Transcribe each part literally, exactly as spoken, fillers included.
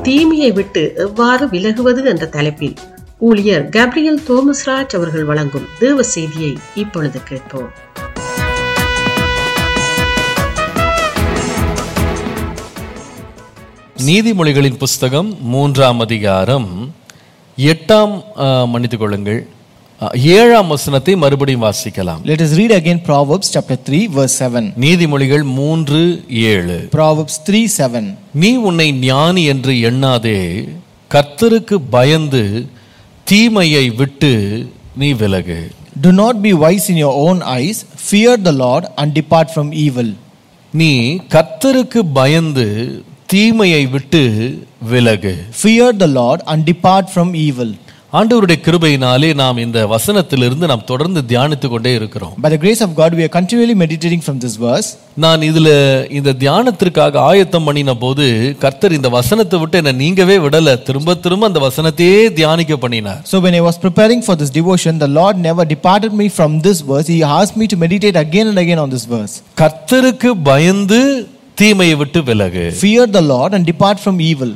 தீமையை விட்டு எவ்வாறு விலகுவது என்ற தலைப்பில் ஊழியர் கேப்ரியல் தோமஸ் ராஜ் அவர்கள் வழங்கும் தேவ செய்தியை இப்பொழுது கேட்போம். நீதிமொழிகளின் புஸ்தகம் மூன்றாம் அதிகாரம் எட்டாம் மன்னித்துக் கொள்ளுங்கள் ஏழாம் வசனத்தை மறுபடியும் வாசிக்கலாம். Let us read again Proverbs chapter three verse seven. நீதிமொழிகள் மூன்று ஏழு. Proverbs three seven. நீ உன்னை ஞானி என்று எண்ணாதே, கர்த்தருக்கு பயந்து தீமையை விட்டு நீ விலகு. Do not be wise in your own eyes, fear the Lord and depart from evil. நீ கர்த்தருக்கு பயந்து தீமையை விட்டு விலகு. Fear the Lord and depart from evil. ஆண்டவருடைய கிருபையினாலே நாம் இந்த வசனத்திலிருந்து நாம் தொடர்ந்து தியானித்துக் கொண்டே இருக்கிறோம். By the grace of God we are continually meditating from this verse. நான் இதுல இந்த தியானத்திற்காக ஆயத்தம் பண்ணின போது கர்த்தர் இந்த வசனத்தை விட்டு என்ன நீங்கவே விடல, திரும்ப திரும்ப அந்த வசனத்தையே தியானிக்க பண்ணினார். So when I was preparing for this devotion, the Lord never departed me from this verse. He asked me to meditate again and again on this verse. கர்த்தருக்கு பயந்து தீமையை விட்டு விலகு. Fear the Lord and depart from evil.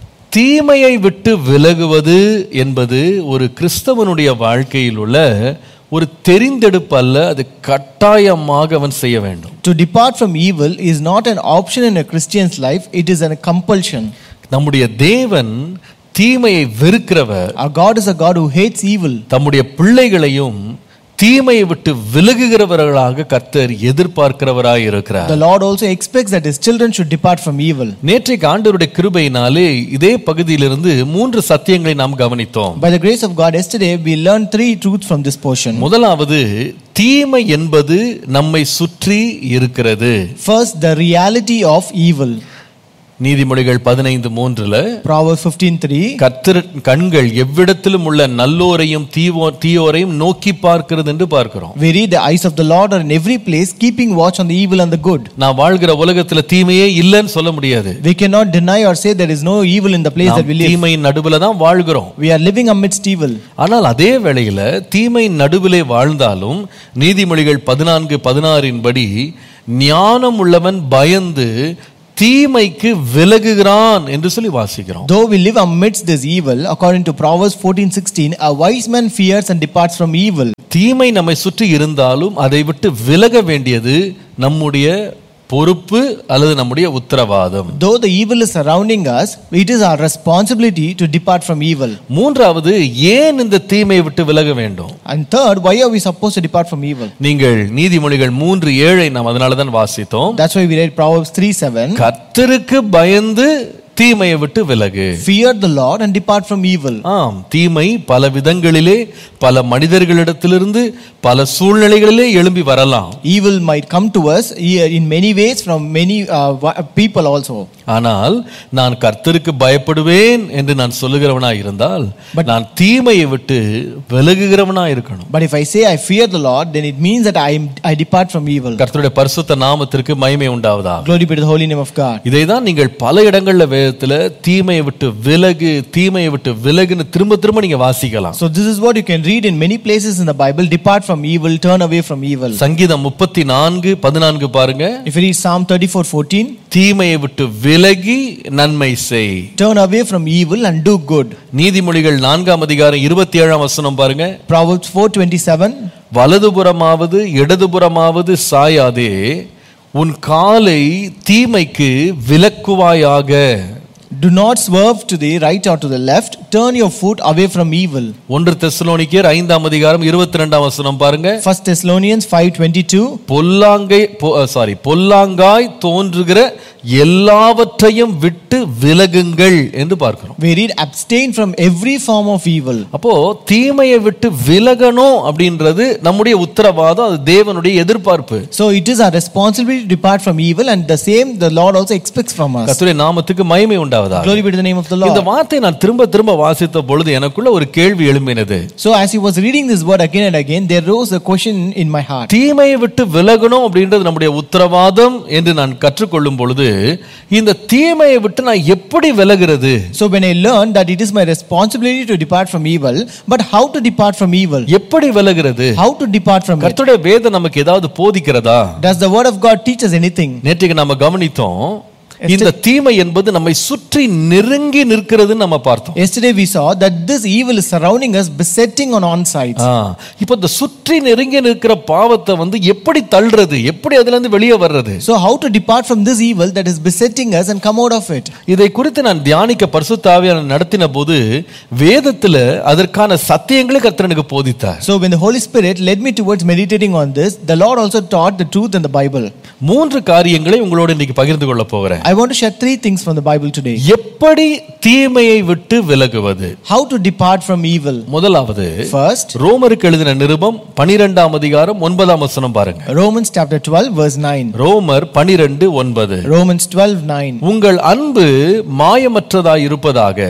தீமையை விட்டு விலகுவது என்பது ஒரு கிறிஸ்தவனுடைய வாழ்க்கையில் உள்ள ஒரு தெரிந்தெடுப்பு அல்ல, அது கட்டாயமாக அவன் செய்ய வேண்டும். To depart from evil is not an option in a Christian's life, it is a compulsion. நம்முடைய தேவன் தீமையை வெறுக்கிறவர். Our God is a God who hates evil. தம்முடைய பிள்ளைகளையும் தீமையை விட்டு விலகுகிறவர்களாக கர்த்தர் எதிர்பார்க்கிறவராய் இருக்கிறார். The Lord also expects that his children should depart from evil. நேற்றைக்கு ஆண்டவருடைய கிருபையினாலே இதே பகுதியிலிருந்து மூன்று சத்தியங்களை நாம் கவனித்தோம். By the grace of God, yesterday we learned three truths from this portion. முதலாவது, தீமை என்பது நம்மை சுற்றி இருக்கிறது. First, the reality of evil. நீதிமொழிகள் பதினைந்து மூன்றுல Proverbs fifteen three. கர்த்தர் கண்கள் எவ்விடத்திலும் உள்ள நல்லோரையும் தீயோரையும் நோக்கி பார்க்கிறது என்று பார்க்கிறோம். We read the eyes of the Lord are in every place, keeping watch on the evil and the good. நான் வாழ்கிற உலகத்துல தீமையே இல்லைன்னு சொல்ல முடியாது. We cannot deny or say there is no evil in the place that we live. தீமையின் நடுவுல தான் வாழ்கிறோம். We are living amidst evil. ஆனால் அதே வேளையில தீமையின் நடுவிலே வாழ்ந்தாலும் நீதிமொழிகள் பதினான்கு பதினாறின் படி ஞானம் உள்ளவன் பயந்து தீமைக்கு விலகுகிறான் என்று சொல்லி வாசிக்கிறோம். Though we live amidst this evil, according to Proverbs fourteen sixteen, a wise man fears and departs from evil. தீமை நம்மை சுற்றி இருந்தாலும் அதை விட்டு விலக வேண்டியது நம்முடைய பொறுப்பு அல்லது நம்முடைய உத்தரவாதம். Though the evil is surrounding us, it is our responsibility to depart from evil. மூன்றாவது, ஏன் இந்த தீமையை விட்டு விலக வேண்டும்? And third, why are we supposed to depart from evil? நீங்கள் நீதிமொழிகள் மூன்று ஏழை நாம் அதனால தான் வாசித்தோம். That's why we read Proverbs three seven. கர்த்தருக்கு பயந்து தீமையை விட்டு விலகு. Fear the Lord and depart from evil. ஆம், தீமை பல விதங்களிலே பல மனிதர்களிடத்திலிருந்து பல சூழ்நிலைகளிலே எழும்பி வரலாம். Evil might come to us in many ways from many uh, people also. ஆனால் நான் கர்த்தருக்கு பயப்படுவேன் என்று நான் சொல்லுகிறவனாய் இருந்தால் நான் தீமையை விட்டு விலகுகிறவனாய் இருக்கணும். But if I say I fear the Lord, then it means that I am I depart from evil. கர்த்தருடைய பரிசுத்த நாமத்திற்கு மகிமை உண்டாவதாக. Glory be to the holy name of God. இதைதான் நீங்கள் பல இடங்கள்ல வேதத்துல தீமையை விட்டு விலகு தீமையை விட்டு விலகுன்னு திரும்ப திரும்ப நீங்க வாசிக்கலாம். So this is what you can read in many places in the Bible. Depart from evil, turn away from evil. சங்கீதம் முப்பத்தி நான்கு பதினான்கு பாருங்க. If you read Psalm thirty-four fourteen, தீமையை விட்டு விலகி நன்மை செய். Turn away from evil and do good. நீதிமொழிகள் நான்காம் அதிகாரம் இருபத்தி ஏழாம் வசனம் பாருங்க. Proverbs four twenty-seven. வலதுபுறமாவது இடதுபுறமாவது சாயாதே, உன் காலை தீமைக்கு விலக்குவாயாக. Do not swerve to the right or to the left, turn your foot away from evil. ஒன்று தெசலோனிக்கேயர் ஐந்தாம் அதிகாரம் இருபத்தி இரண்டாம் வசனம் பாருங்க. First Thessalonians five twenty-two. பொல்லாங்கை sorry பொல்லாங்காய் தோன்றுகிற எல்லாவற்றையும் விட்டு விலகுங்கள் என்று பார்க்கிறோம். We read abstain from every form of evil. அப்போ தீமையை விட்டு விலகணும் அப்படின்றது நம்முடைய உத்தரவாதம், அது தேவனுடைய எதிர்பார்ப்பு. So it is our responsibility to depart from evil, and the same the Lord also expects from us. கர்த்தருடைய நாமத்துக்கு மகிமை உண்டாவதாக. Glory be to the name of the Lord. இந்த வார்த்தையை நான் திரும்ப திரும்ப வாசித்த பொழுது எனக்குள்ள ஒரு கேள்வி எழும்பினது. So as he was reading this word again and again, there rose a question in my heart. தீமையை விட்டு விலகணும் அப்படின்றது நம்முடைய உத்தரவாதம் என்று நான் கற்றுக்கொள்ளும் பொழுது இந்த தீமையை விட்டு நான் எப்படி விலகிறது? So when I learned that it is my responsibility to depart from evil, but how to depart from evil? எப்படி விலகிறது? How to depart from it? கர்த்தருடைய வேதம் நமக்கு ஏதாவது போதிக்கிறதா? Does the word of God teach us anything? நேற்றுக்கு நாம கவனித்தோம், இந்த தீமை என்பது நம்மை சுற்றி நெருங்கி நிற்கிறதுன்னு நம்ம பார்த்தோம். Yesterday we saw that this evil is surrounding us, besetting on all sides. இப்போ இந்த சுற்றி நெருங்கி நிற்கிற பாவத்தை வந்து எப்படி தள்ளுறது, எப்படி அதுல இருந்து வெளியே வர்றது? So how to depart from this evil that is besetting us and come out of it? இதை குறித்து நான் தியானிக்க பரிசுத்த ஆவியானவர் நடத்தின போது வேதத்துல அதற்கான சத்தியங்களை கர்த்தர் எனக்கு போதித்தார். So when the Holy Spirit led me towards meditating on this, the Lord also taught the truth in the Bible. மூன்று காரியங்களை உங்களோடு இன்னைக்கு பகிர்ந்து கொள்ள போகிறேன். I want to share three things from the Bible today. எப்படி தீமையை விட்டு விலகுவது? How to depart from evil? முதலாவது, first, ரோமருக்கு எழுதின நிருபம் பன்னிரண்டாம் அதிகாரம் ஒன்பதாம் வசனம் பாருங்க. Romans chapter twelve verse nine. ரோமர் பன்னிரண்டு ஒன்பது. Romans twelve nine. உங்கள் அன்பு மாயமற்றதாய் இருப்பதாக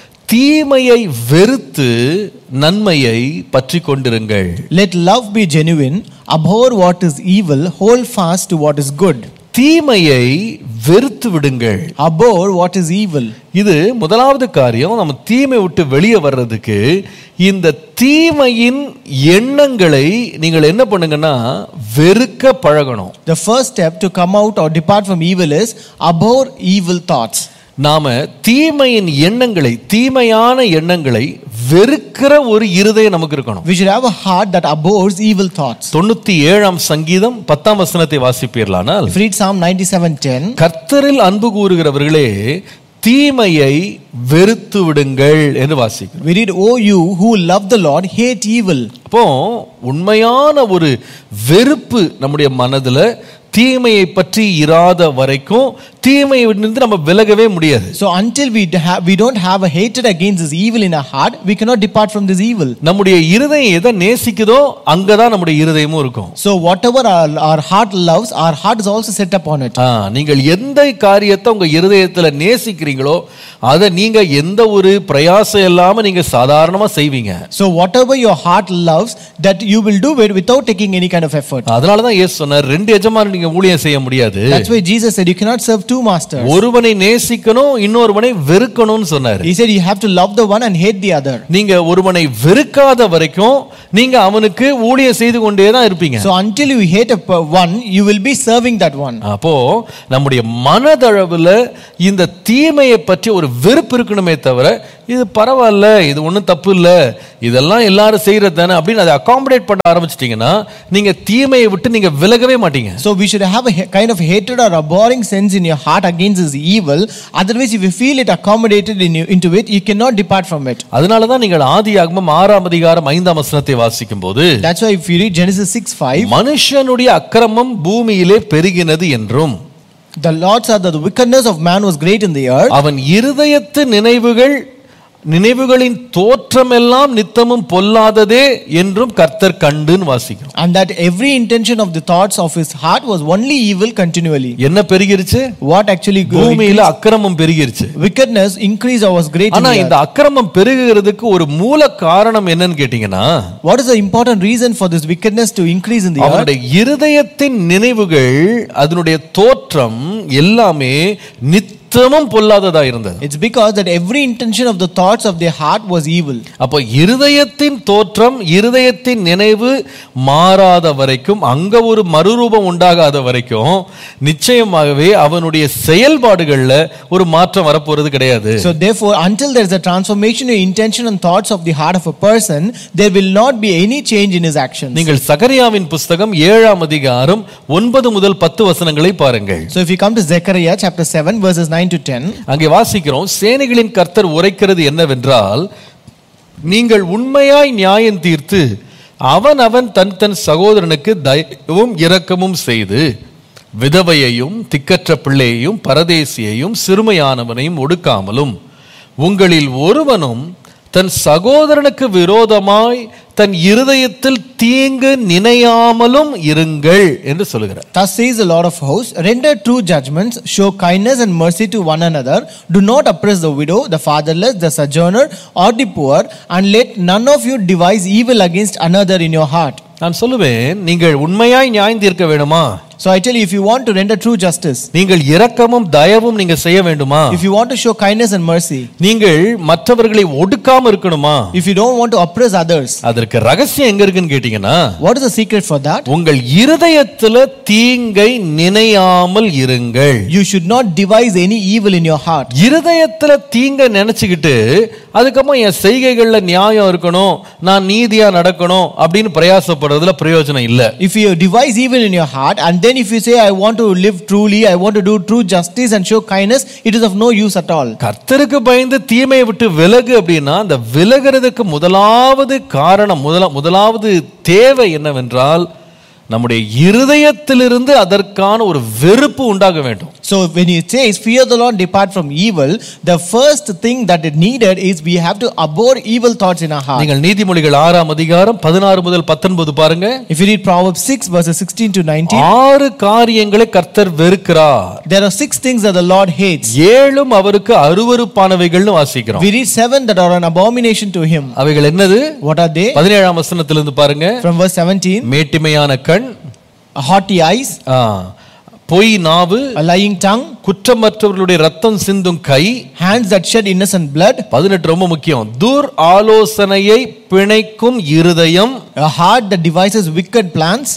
தீமையை வெறுத்து நன்மையை பற்றி கொண்டிருங்கள். Let love be genuine, abhor what is evil, hold fast to what is good. தீமையை வெறுத்து விடுங்கள். Abhor what is evil. இது முதலாவது காரியம். நம்ம தீமை விட்டு வெளியே வர்றதுக்கு இந்த தீமையின் எண்ணங்களை நீங்கள் என்ன பண்ணுங்கன்னா வெறுக்க பழகணும். The first step to come out or depart from evil is abhor evil thoughts. நாம தீமையின் எண்ணங்களை, தீமையான எண்ணங்களை வெறுக்கிற ஒரு இருதயம் நமக்கு இருக்கணும். We should have a heart that abhors evil thoughts. தொண்ணூத்தி ஏழாம் சங்கீதம் பத்தாம் வசனத்தை வாசிப்பீர்களானால், read Psalm ninety-seven ten. கர்த்தரில் அன்பு கூறுகிறவர்களே தீமையை வெறுத்து விடுங்கள் என்று வாசிக்கிறோம். We read, O you who love the Lord, hate evil. அப்போ உண்மையான ஒரு வெறுப்பு நம்முடைய மனதுல தீமையை பற்றி இராத வரைக்கும் தீமையை விட்டு நம்ம விலகவே முடியாது. So until we have, we don't have a hatred against this evil in our heart, we cannot depart from this evil. நம்முடைய இருதயம் எதை நேசிக்குதோ அங்கதான் நம்முடைய இருதயமும் இருக்கும். So whatever our, our heart loves, our heart is also set upon it. நீங்கள் எந்த காரியத்தை உங்க இருதயத்துல நேசிக்கிறீங்களோ அதை நீங்க எந்த ஒரு பிரயாசம் இல்லாம நீங்க சாதாரணமா செய்வீங்க. So whatever your heart loves, that you will do it without taking any kind of effort. அதனால தான் இயேசு சொன்னார், ரெண்டு எஜமானன் நீங்க ஊழியம் செய்ய முடியாது. That's why Jesus said you cannot serve two masters. ஒருவனை நேசிக்கணும், இன்னொருவனை வெறுக்கணும்னு சொன்னார். He said you have to love the one and hate the other. நீங்க ஒருவனை வெறுக்காத வரைக்கும் நீங்க அவனுக்கு ஊழியம் செய்து கொண்டே தான் இருப்பீங்க. So until you hate a one, you will be serving that one. அப்போ நம்முடைய மனதளவுல இந்த தீமையை பற்றி ஒரு வெறுப்பு இருக்கணுமே தவிர இது பரவாயில்ல, இது ஒன்றும் தப்பு இல்லை, இதெல்லாம் எல்லாரும் செய்யறது தானே அப்படின்னு அதை அகாமடேட் பண்ண ஆரம்பிச்சிட்டீங்கன்னா நீங்க தீமையை விட்டு நீங்க விலகவே மாட்டீங்க. So we should have a kind of hatred or abhorring sense in your heart against this evil. Otherwise, if you feel it accommodated in you, into it, you cannot depart from it. அதனால தான் நீங்கள் ஆதியாகமம் ஆறாம் அதிகாரம் ஐந்தாம் வசனத்தை வாசிக்கும் போது, that's why if you read Genesis six five, மனுஷனுடைய அக்கிரமம் பூமியிலே பெருகினது என்றும், the Lord said that the wickedness of man was great in the earth. அவன் இருதயத்து நினைவுகள் நினைவுகளின் தோற்றம் எல்லாம் நித்தமும் பொல்லாததே என்றும் கர்த்தர் கண்டுன்னு வாசிக்கிறோம். And that every intention of the thoughts of his heart was only evil continually. என்ன பெருகிருச்சு? What actually பூமியில அக்கிரமம் பெருகிருச்சு. Wickedness increased or was great. ஆனா இந்த அக்கிரமம் பெருகுகிறதுக்கு ஒரு மூல காரணம் என்னன்னு கேட்டீங்கன்னா, what is the important reason for this wickedness to increase in the earth? அவனுடைய இருதயத்தின் நினைவுகள், அதனுடைய தோற்றம் எல்லாமே நித்தமும் பொல்லாததா இருந்தது. It's because that every intention of the thoughts of their heart was evil. அப்போ இருதயத்தின் தோற்றம், இருதயத்தின் நினைவு மாறாத வரைக்கும், அங்க ஒரு மறுரூபம் உண்டாகாத வரைக்கும் நிச்சயமாகவே அவனுடைய செயல்பாடுகள்ல ஒரு மாற்றம் வரப்போறது கிடையாது. So therefore, until there is a transformation in intention and thoughts of the heart of a person, there will not be any change in his actions. நீங்கள் சகரியாவின் புத்தகம் ஏழாம் அதிகாரம் ஒன்பது முதல் பத்து வசனங்களை பாருங்கள். So if you come to Zechariah chapter seven verses nine to ten, அங்கே வாசிக்கிறோம், சேனைகளின் கர்த்தர் உரைக்கிறது என்னவென்றால், நீங்கள் உண்மையாய் நியாயம் தீர்த்து அவன் அவன் தன் தன் சகோதரனுக்கு தயவும் இரக்கமும் செய்து விதவையையும் திக்கற்ற பிள்ளையையும் பரதேசியையும் சிறுமையானவனையும் ஒடுக்காமலும் உங்களில் ஒருவனும் தன் சகோதரனுக்கு விரோதமாய் தன் இருதயத்தில் தீங்கு நினையாமலும் இருங்கள் என்று சொல்கிறார். Thus says the Lord of hosts, render true judgments, show kindness and mercy to one another, do not oppress the widow, the fatherless, the sojourner or the poor, and let none of you devise evil against another in your heart. நான் சொல்லுவேன், நீங்கள் உண்மையாய் நியாயம் தீர்க்க வேண்டுமா? So I tell you, if you want to render true justice, நீங்கள் இரக்கமும் தயவும் நீங்க செய்ய வேண்டுமா, if you want to show kindness and mercy, நீங்கள் மற்றவர்களை ஒடுக்காம இருக்கணுமா, if you don't want to oppress others, அதற்கு ரகசியம் எங்க இருக்குன்னு கேட்டீங்கன்னா, what is the secret for that? உங்கள் இருதயத்துல தீங்கை நினையாமல் இருங்கள். You should not devise any evil in your heart. இருதயத்துல தீங்கை நினைச்சுக்கிட்டு அதுக்கப்புறம் என் செய்கைகள்ல நியாயம் இருக்கணும், நான் நீதியா நடக்கணும் அப்படின்னு பிரயாசப்படுறதுல பிரயோஜனம் இல்ல. If you devise evil in your heart and then if you say I want to live truly, I want to do true justice and show kindness, it is of no use at all. கர்த்தருக்கு பயந்து தீமையை விட்டு விலகு அப்படின்னா அந்த விலகிறதுக்கு முதலாவது காரணம், முதலா முதலாவது தேவை என்னவென்றால் நம்முடைய இருதயத்திலிருந்து அதற்கான ஒரு வெறுப்பு உண்டாக வேண்டும். So when you say fear the Lord, depart from evil, the first thing that it needed is we have to abhor evil thoughts in our heart. நீங்கள் நீதிமொழிகள் ஆறாம் அதிகாரம் பதினாறு முதல் பத்தொன்பது பாருங்க. If you read Proverbs six verses sixteen to nineteen, ஆறு காரியங்களை கர்த்தர் வெறுக்கிறார். there are six things that the Lord hates. ஏழும் அவருக்கு அருவருப்பானவைகள்னு வாசிக்கிறோம். We read seven that are an abomination to him. அவைகள் என்னது? What are they? பதினேழாம் வசனத்திலிருந்து பாருங்க. From verse seventeen, மேட்டிமையான கண், haughty eyes, பொய் நாவு, a lying tongue, குற்றமற்றவர்களுடைய ரத்தம் சிந்தும் கை, hands that shed innocent blood, பதினெட்டு ரொம்ப முக்கியம், துர் ஆலோசனையை பிணைக்கும் இருதயம், a heart that devises wicked plans,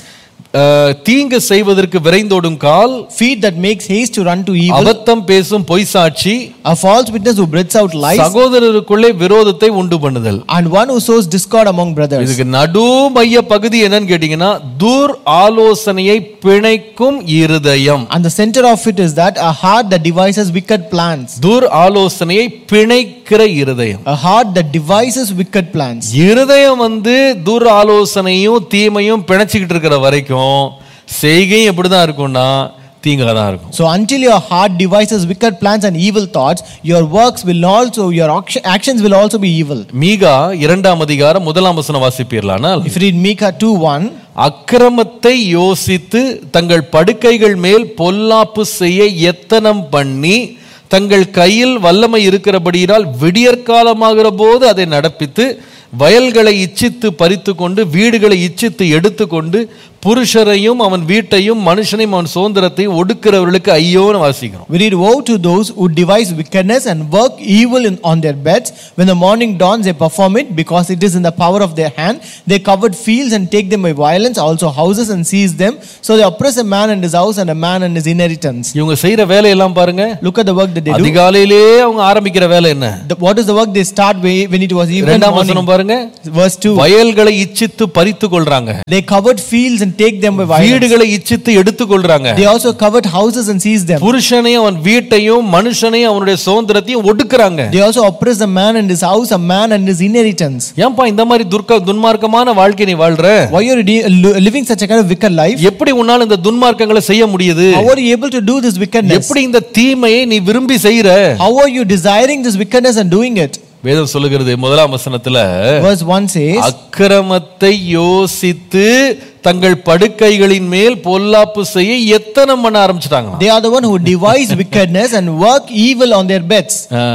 தீங்கு செய்வதற்கு விரைந்தோடும் கால், feet that makes haste to run to evil, அபத்தம் பேசும் பொய் சாட்சி, a false witness who breathes out lies, சகோதரருக்குள்ளே விரோதத்தை உண்டு பண்ணுதல், and one who sows discord among brothers. இதுக்கு நடு மைய பகுதி என்னன்னு கேட்டீங்கன்னா துர் ஆலோசனையை பிணைக்கும் இருதயம். And the center of it is that a heart that devises wicked plans. துர் ஆலோசனையை பிணைக்கிற இருதயம். A heart that devises wicked plans. இருதயம் வந்து துர் ஆலோசனையும் தீமையும் பிணைச்சிக்கிட்டு இருக்கிற வரைக்கும் செய்கையும் எப்படிதான் இருக்கும்னா தீங்கா தான் இருக்கும். So until your heart devises wicked plans and evil thoughts, your works will also, your actions will also be evil. மீகா இரண்டாம் அதிகாரம் முதலாம் வசனம் வாசிப்பீர்களானால், if you read Micah two one, அக்கிரமத்தை யோசித்து தங்கள் படுக்கைகள் மேல் பொல்லாப்பு செய்ய எத்தனம் பண்ணி தங்கள் கையில் வல்லமை இருக்கிறபடியால் விடியற்காலமாகிற போது அதை நடப்பித்து வயல்களை இச்சித்து பறித்து கொண்டு வீடுகளை இச்சித்து எடுத்துக்கொண்டு புருஷரையும் அவன் வீட்டையும் மனுஷனையும் அவன் சுதந்திரத்தையும் ஒடுக்கிறவர்களுக்கு ஐயோன்னு வாசிக்கிறோம். We read, woe to those who devise wickedness and work evil in, on their beds. When the morning dawns, they perform it, because it is in the power of their hand. They covered fields and take them by violence, also houses and seize them. So they oppress a man and his house and a man and his inheritance. இவங்க செய்யற வேலை எல்லாம் பாருங்க. Look at the work that they do. அதிகாலையிலே அவங்க ஆரம்பிக்கிற வேலை என்ன? The, what is the work they start when it was even இரண்டாம் morning? வசனம் பாருங்க. Verse two. வயல்களை இச்சித்து பறித்து கொள்றாங்க. They covered fields and take them by violence. வீடுகளை இச்சித்து எடுத்துக்கொள்றாங்க. They also covered houses and seized them. புருஷனையும் அவன் வீட்டையும் மனுஷனையும் அவனுடைய சுதந்திரத்தையும் ஒடுக்குறாங்க. They also oppress a man and his house, a man and his inheritance. ஏன்பா இந்த மாதிரி துர்க்க துன்மார்க்கமான வாழ்க்கை நீ வாழ்ற? Why are you living such a kind of wicked life? எப்படி உன்னால இந்த துன்மார்க்கங்களை செய்ய முடியுது? How are you able to do this wickedness? எப்படி இந்த தீமையை நீ விரும்பி செய்யற? How are you desiring this wickedness and doing it? வேதம் சொல்லுகிறது முதலாம் வசனத்துல, verse one says, அக்கிரமத்தை யோசித்து தங்கள் படுக்கைகளின் மேல் பொல்லாப்பு செய்ய எத்தனம் பண்ண ஆரம்பிச்சிட்டாங்க. They are the one who devise wickedness and work evil on their beds.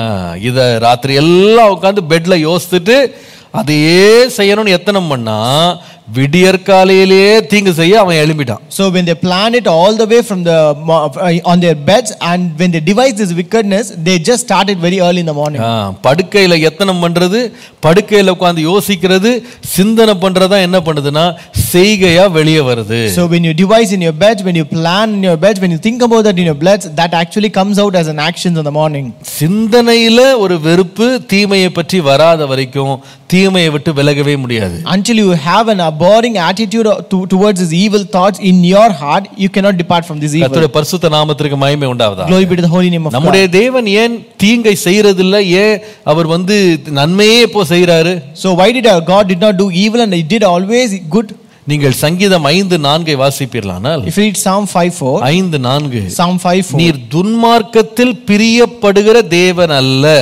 இத ராத்திரி எல்லாம் உட்கார்ந்து பெட்ல யோசிச்சுட்டு அதையே செய்யணும்னு எத்தனம் பண்ணா விடியற்காலையிலே தீங்கு செய்ய அவன் எழும்பிட்டான். So when they plan it all the way from the uh, on their beds, and when they devise this wickedness, they just started very early in the morning. படுக்கையில எத்தனம் பண்றது, படுக்கையில உட்கார்ந்து யோசிக்கிறது, சிந்தனை பண்றதா என்ன பண்ணுதுன்னா செய்கையா வெளியே வருது. So when you devise in your beds, when you plan in your beds, when you think about that in your beds, that actually comes out as an action in the morning. சிந்தனையில ஒரு வெறுப்பு தீமையை பற்றி வராத வரைக்கும் தீமையை விட்டு விலகவே முடியாது. Until you have an abhorring attitude to, towards these evil thoughts in your heart, you cannot depart from this evil. கர்த்தருடைய பரிசுத்த நாமத்திற்கு மகிமை உண்டாவதாக. Glory be to the holy name of God. நம்முடைய தேவன் ஏன் தீங்கை செய்யறதில்லை? ஏன் அவர் வந்து நன்மையே இப்போ செய்யறாரு? So why did our God did not do evil and he did always good? நீங்கள் சங்கீதம் ஐந்து நான்கை வாசிப்பீர்களானால், if you read Psalm five four, ஐந்து நான்கு, Psalm five four, நீர் துன்மார்க்கத்தில் பிரியப்படுகிற தேவன் அல்ல.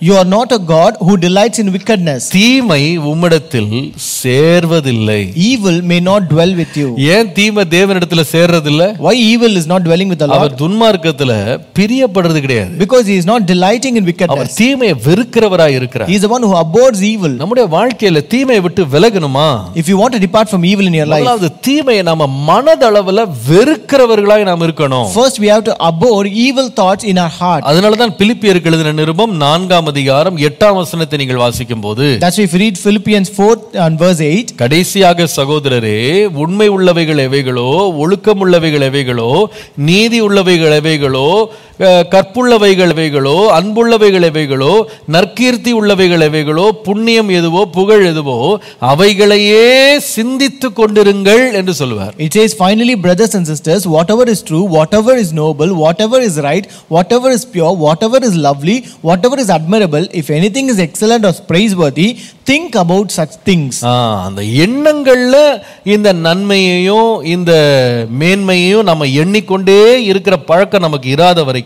You are not a God who delights in wickedness. தீமை உம்மிடத்தில் சேர்வதில்லை. Evil may not dwell with you. ஏன் தீமை தேவனிடத்துல சேர்றதில்லை? Why evil is not dwelling with the Lord? அவர் துன்மார்க்கத்துல பிரியப்படுறது கிடையாது. Because he is not delighting in our wickedness. தீமையை வெறுக்கிறவராய் இருக்கிறார். He is the one who abhors evil. நம்முடைய வாழ்க்கையில தீமையை விட்டு விலகணுமா? If you want to depart from evil in your life, முதலாவது தீமையை நாம மனதளவுல வெறுக்கிறவர்களாய் நாம் இருக்கணும். first we have to abhor evil thoughts in our heart. அதனால தான் பிலிப்பியருக்கு எழுதின நிருபம் நான்காம் அதிகாரம் எட்டாம் வசனத்தை நீங்கள் வாசிக்கும் போது, That's why if you read Philippians four and verse eight, கடைசியாக சகோதரரே, உண்மை உள்ளவைகள் எவைகளோ, ஒழுக்கம் உள்ளவைகள் எவைகளோ, நீதி உள்ளவைகள் எவைகளோ, கற்புள்ளவைகள் எவைகளோ, அன்புள்ளவைகள் எவைகளோ, நற்கீர்த்தி உள்ளவைகள் எவைகளோ, புண்ணியம் எதுவோ, புகழ் எதுவோ, அவைகளையே சிந்தித்துக் கொண்டிருங்கள் என்று சொல்வார். it says, finally, brothers and sisters, whatever is true, whatever is noble, whatever is right, whatever is pure, whatever is lovely, whatever is admirable, if anything is excellent or praiseworthy, think about such things. அந்த எண்ணங்கள்ல இந்த நன்மையையும் இந்த மேன்மையையும் நம்ம எண்ணிக்கொண்டே இருக்கிற பழக்கம் நமக்கு இராத வரைக்கும்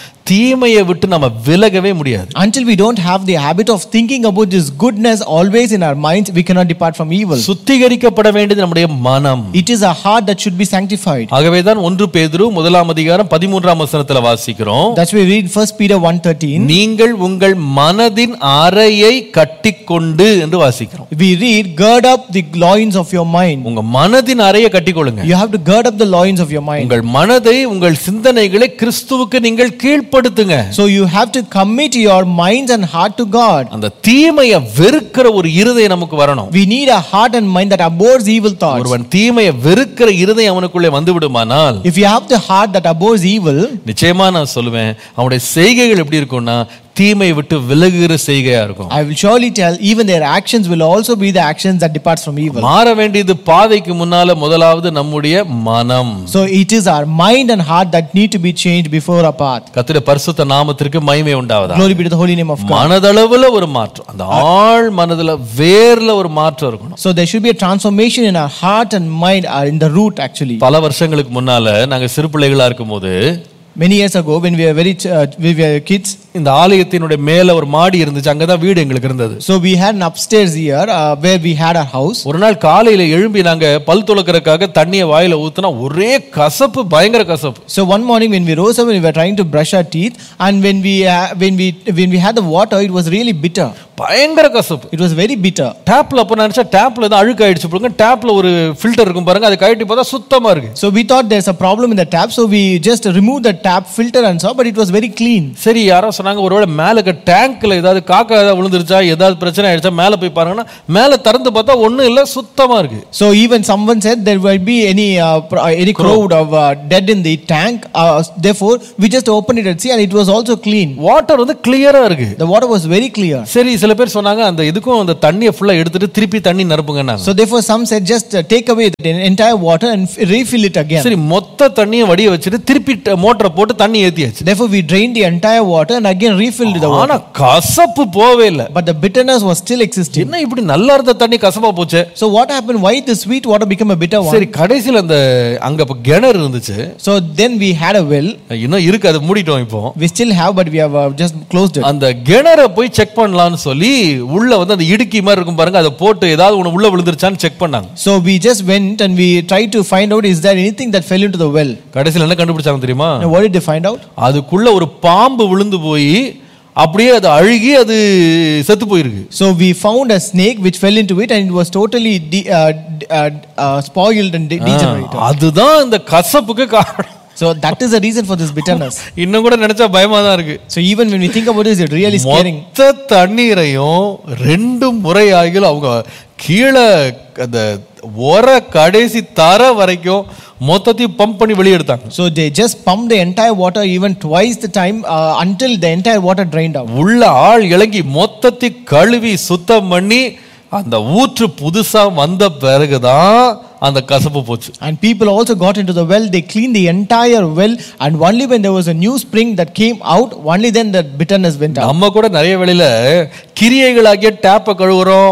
தீமையை விட்டு நம்ம விலகவே முடியாது. Until we don't have the habit of thinking about this goodness always in our minds, we cannot depart from evil. சுத்திகரிக்கப்பட வேண்டியது நம்முடைய மனம். It is a heart that should be sanctified. ஆகவே தான் ஒன்று பேதுரு முதலாம் அதிகாரம் பதிமூன்றாம் வசனத்துல வாசிக்கிறோம். That's why we read First Peter one thirteen. நீங்கள் உங்கள் மனதின் அறையை கட்டிக்கொண்டு என்று வாசிக்கிறோம். We read, gird up the loins of your mind. உங்க மனதின் அறையை கட்டிக்கொள்ளுங்க. You have to gird up the loins of your mind. உங்கள் மனதை, உங்கள் சிந்தனைகளை கிறிஸ்துவுக்கு நீங்கள் கீழ்ப்படுத்துங்க. So you have to commit your minds and heart to God. அந்த தீமையை வெறுக்கிற ஒரு இருதயம் நமக்கு வரணும். We need a heart and mind that abhors evil thoughts. ஒருவன் தீமையை வெறுக்கிற இருதயம் அவனுக்குள்ளே வந்து விடுமானால், If you have the heart that abhors evil, நிச்சயமா நான் சொல்லுவேன், அவனுடைய செய்கைகள் எப்படி இருக்கும்னா தீமையை விட்டு விலகுகிற செய்கையா இருக்கும். I will surely tell, even their actions will also be the actions that departs from evil. மாற வேண்டியது பாதைக்கு முன்னால முதலாவது நம்முடைய மனம். So it is our mind and heart that need to be changed before our path. கர்த்தருடைய பரிசுத்த நாமத்திற்கு மகிமை உண்டாவதாக. Glory be to the holy name of God. மனதளவுல ஒரு மாற்றம், அந்த ஆழ் மனதுல வேர்ல ஒரு மாற்றம் இருக்கணும். So there should be a transformation in our heart and mind, uh, in the root actually. பல வருஷங்களுக்கு முன்னால நாங்க சிறு பிள்ளைகளா இருக்கும்போது, Many years ago when we were very ch- uh, we were kids, இந்த ஆலயத்தினுடைய மேல ஒரு மாடி இருந்துச்சு, அங்கதான் வீடு எங்களுக்கு இருந்தது. so we had an upstairs here uh, where we had our house. ஒரு நாள் காலையில எழும்பி நாங்க பல் துலக்கறதுக்காக தண்ணியை வாயில ஊத்துனா ஒரே கசப்பு, பயங்கர கசப்பு. So one morning when we rose up, we were trying to brush our teeth, and when we uh, when we when we had the water, it was really bitter. பயங்கர கசப்பு. It was very bitter. டேப்ல அப்ப நினைச்சா டேப்ல தான் அழுக்கு ஆயிடுச்சு போடுங்க, டேப்ல ஒரு filter இருக்கும் பாருங்க, அதை கழட்டி பார்த்தா சுத்தமா இருக்கு. So we thought there's a problem in the tap, so we just removed the tap filter and saw, but it was very clean. சரி, யாரோ சொன்னாங்க ஒருவேளை மேல இருக்க டேங்க்ல ஏதாவது காக்கா ஏதாவது விழுந்துருச்சா, ஏதாவது பிரச்சனை ஆயிடுச்சா, மேல போய் பாருங்கன்னா மேல திறந்து பார்த்தா ஒண்ணும் இல்ல, சுத்தமா இருக்கு. So even someone said there will be any uh, pro- any crowd of uh, dead in the tank, uh, therefore we just opened it and see, and it was also clean. Water வந்து கிளியரா இருக்கு. The water was very clear. சரி, சில பேர் சொன்னாங்க அந்த இதுக்கும் அந்த தண்ணியை ஃபுல்லா எடுத்துட்டு திருப்பி தண்ணி நிரப்புங்கன்னாங்க. So therefore some said just uh, take away the entire water and f- refill it again. சரி, மொத்த தண்ணியை வடிய வச்சிட்டு திருப்பி மோட்டரை போட்டு தண்ணி ஏத்தியாச்சு. Therefore we drained the entire water and again refilled the ஆனா water. கசப்பு போவே இல்ல. But the bitterness was still existing. என்ன இப்படி நல்லா இருந்த தண்ணி கசப்பா போச்சு? So what happened? Why the sweet water became a bitter one? சரி, கடைசில அந்த அங்க அப்ப கிணறு இருந்துச்சு. So then we had a well. இன்னும் இருக்கு, அது மூடிட்டோம் இப்போ. We still have, but we have uh, just closed it. அந்த கிணறை போய் செக் பண்ணலாம்னு சொல்லி உள்ள வந்து அந்த இடுக்கி மாதிரி இருக்கும் பாருங்க, அதை போட்டு ஏதாவது ஒண்ணு உள்ள விழுந்துருச்சான்னு செக் பண்ணாங்க. So we just went and we tried to find out, is there anything that fell into the well? கடைசில என்ன கண்டுபிடிச்சாங்க தெரியுமா? Now what did they find out? அதுக்குள்ள ஒரு பாம்பு விழுந்து போய் அப்படியே அது அழுகி அது செத்து போயிருக்கு. So we found a snake which fell into it and it was totally de- uh, uh, uh, spoiled and de- degenerated. அதுதான் இந்த கசப்புக்கு காரணம். So that is the reason for this bitterness. இன்னும் கூட நினைச்சா பயமா தான் இருக்கு. So even when we think about this, it's really scaring. மொத்த தண்ணீரையும் ரெண்டு முறையாகிலும் அவங்க கீழே அந்த ஒர கடைசி தர வரைக்கும் மொத்தத்தையும் பம்ப் பண்ணி வெளியே எடுத்தாங்க. So they just pumped the entire water even twice the time uh, until the entire water drained out. உள்ள ஆள் இறங்கி மொத்தத்தை கழுவி சுத்தம் பண்ணி அந்த ஊற்று புதுசா வந்த பிறகுதான் அந்த கசப்பு போச்சு. And people also got into the well, they cleaned the entire well, and only when there was a new spring that came out, only then the bitterness went out. நம்ம கூட நிறைய வேளையில கிரியைகளாகிய டேப்பை கழுவுறோம்,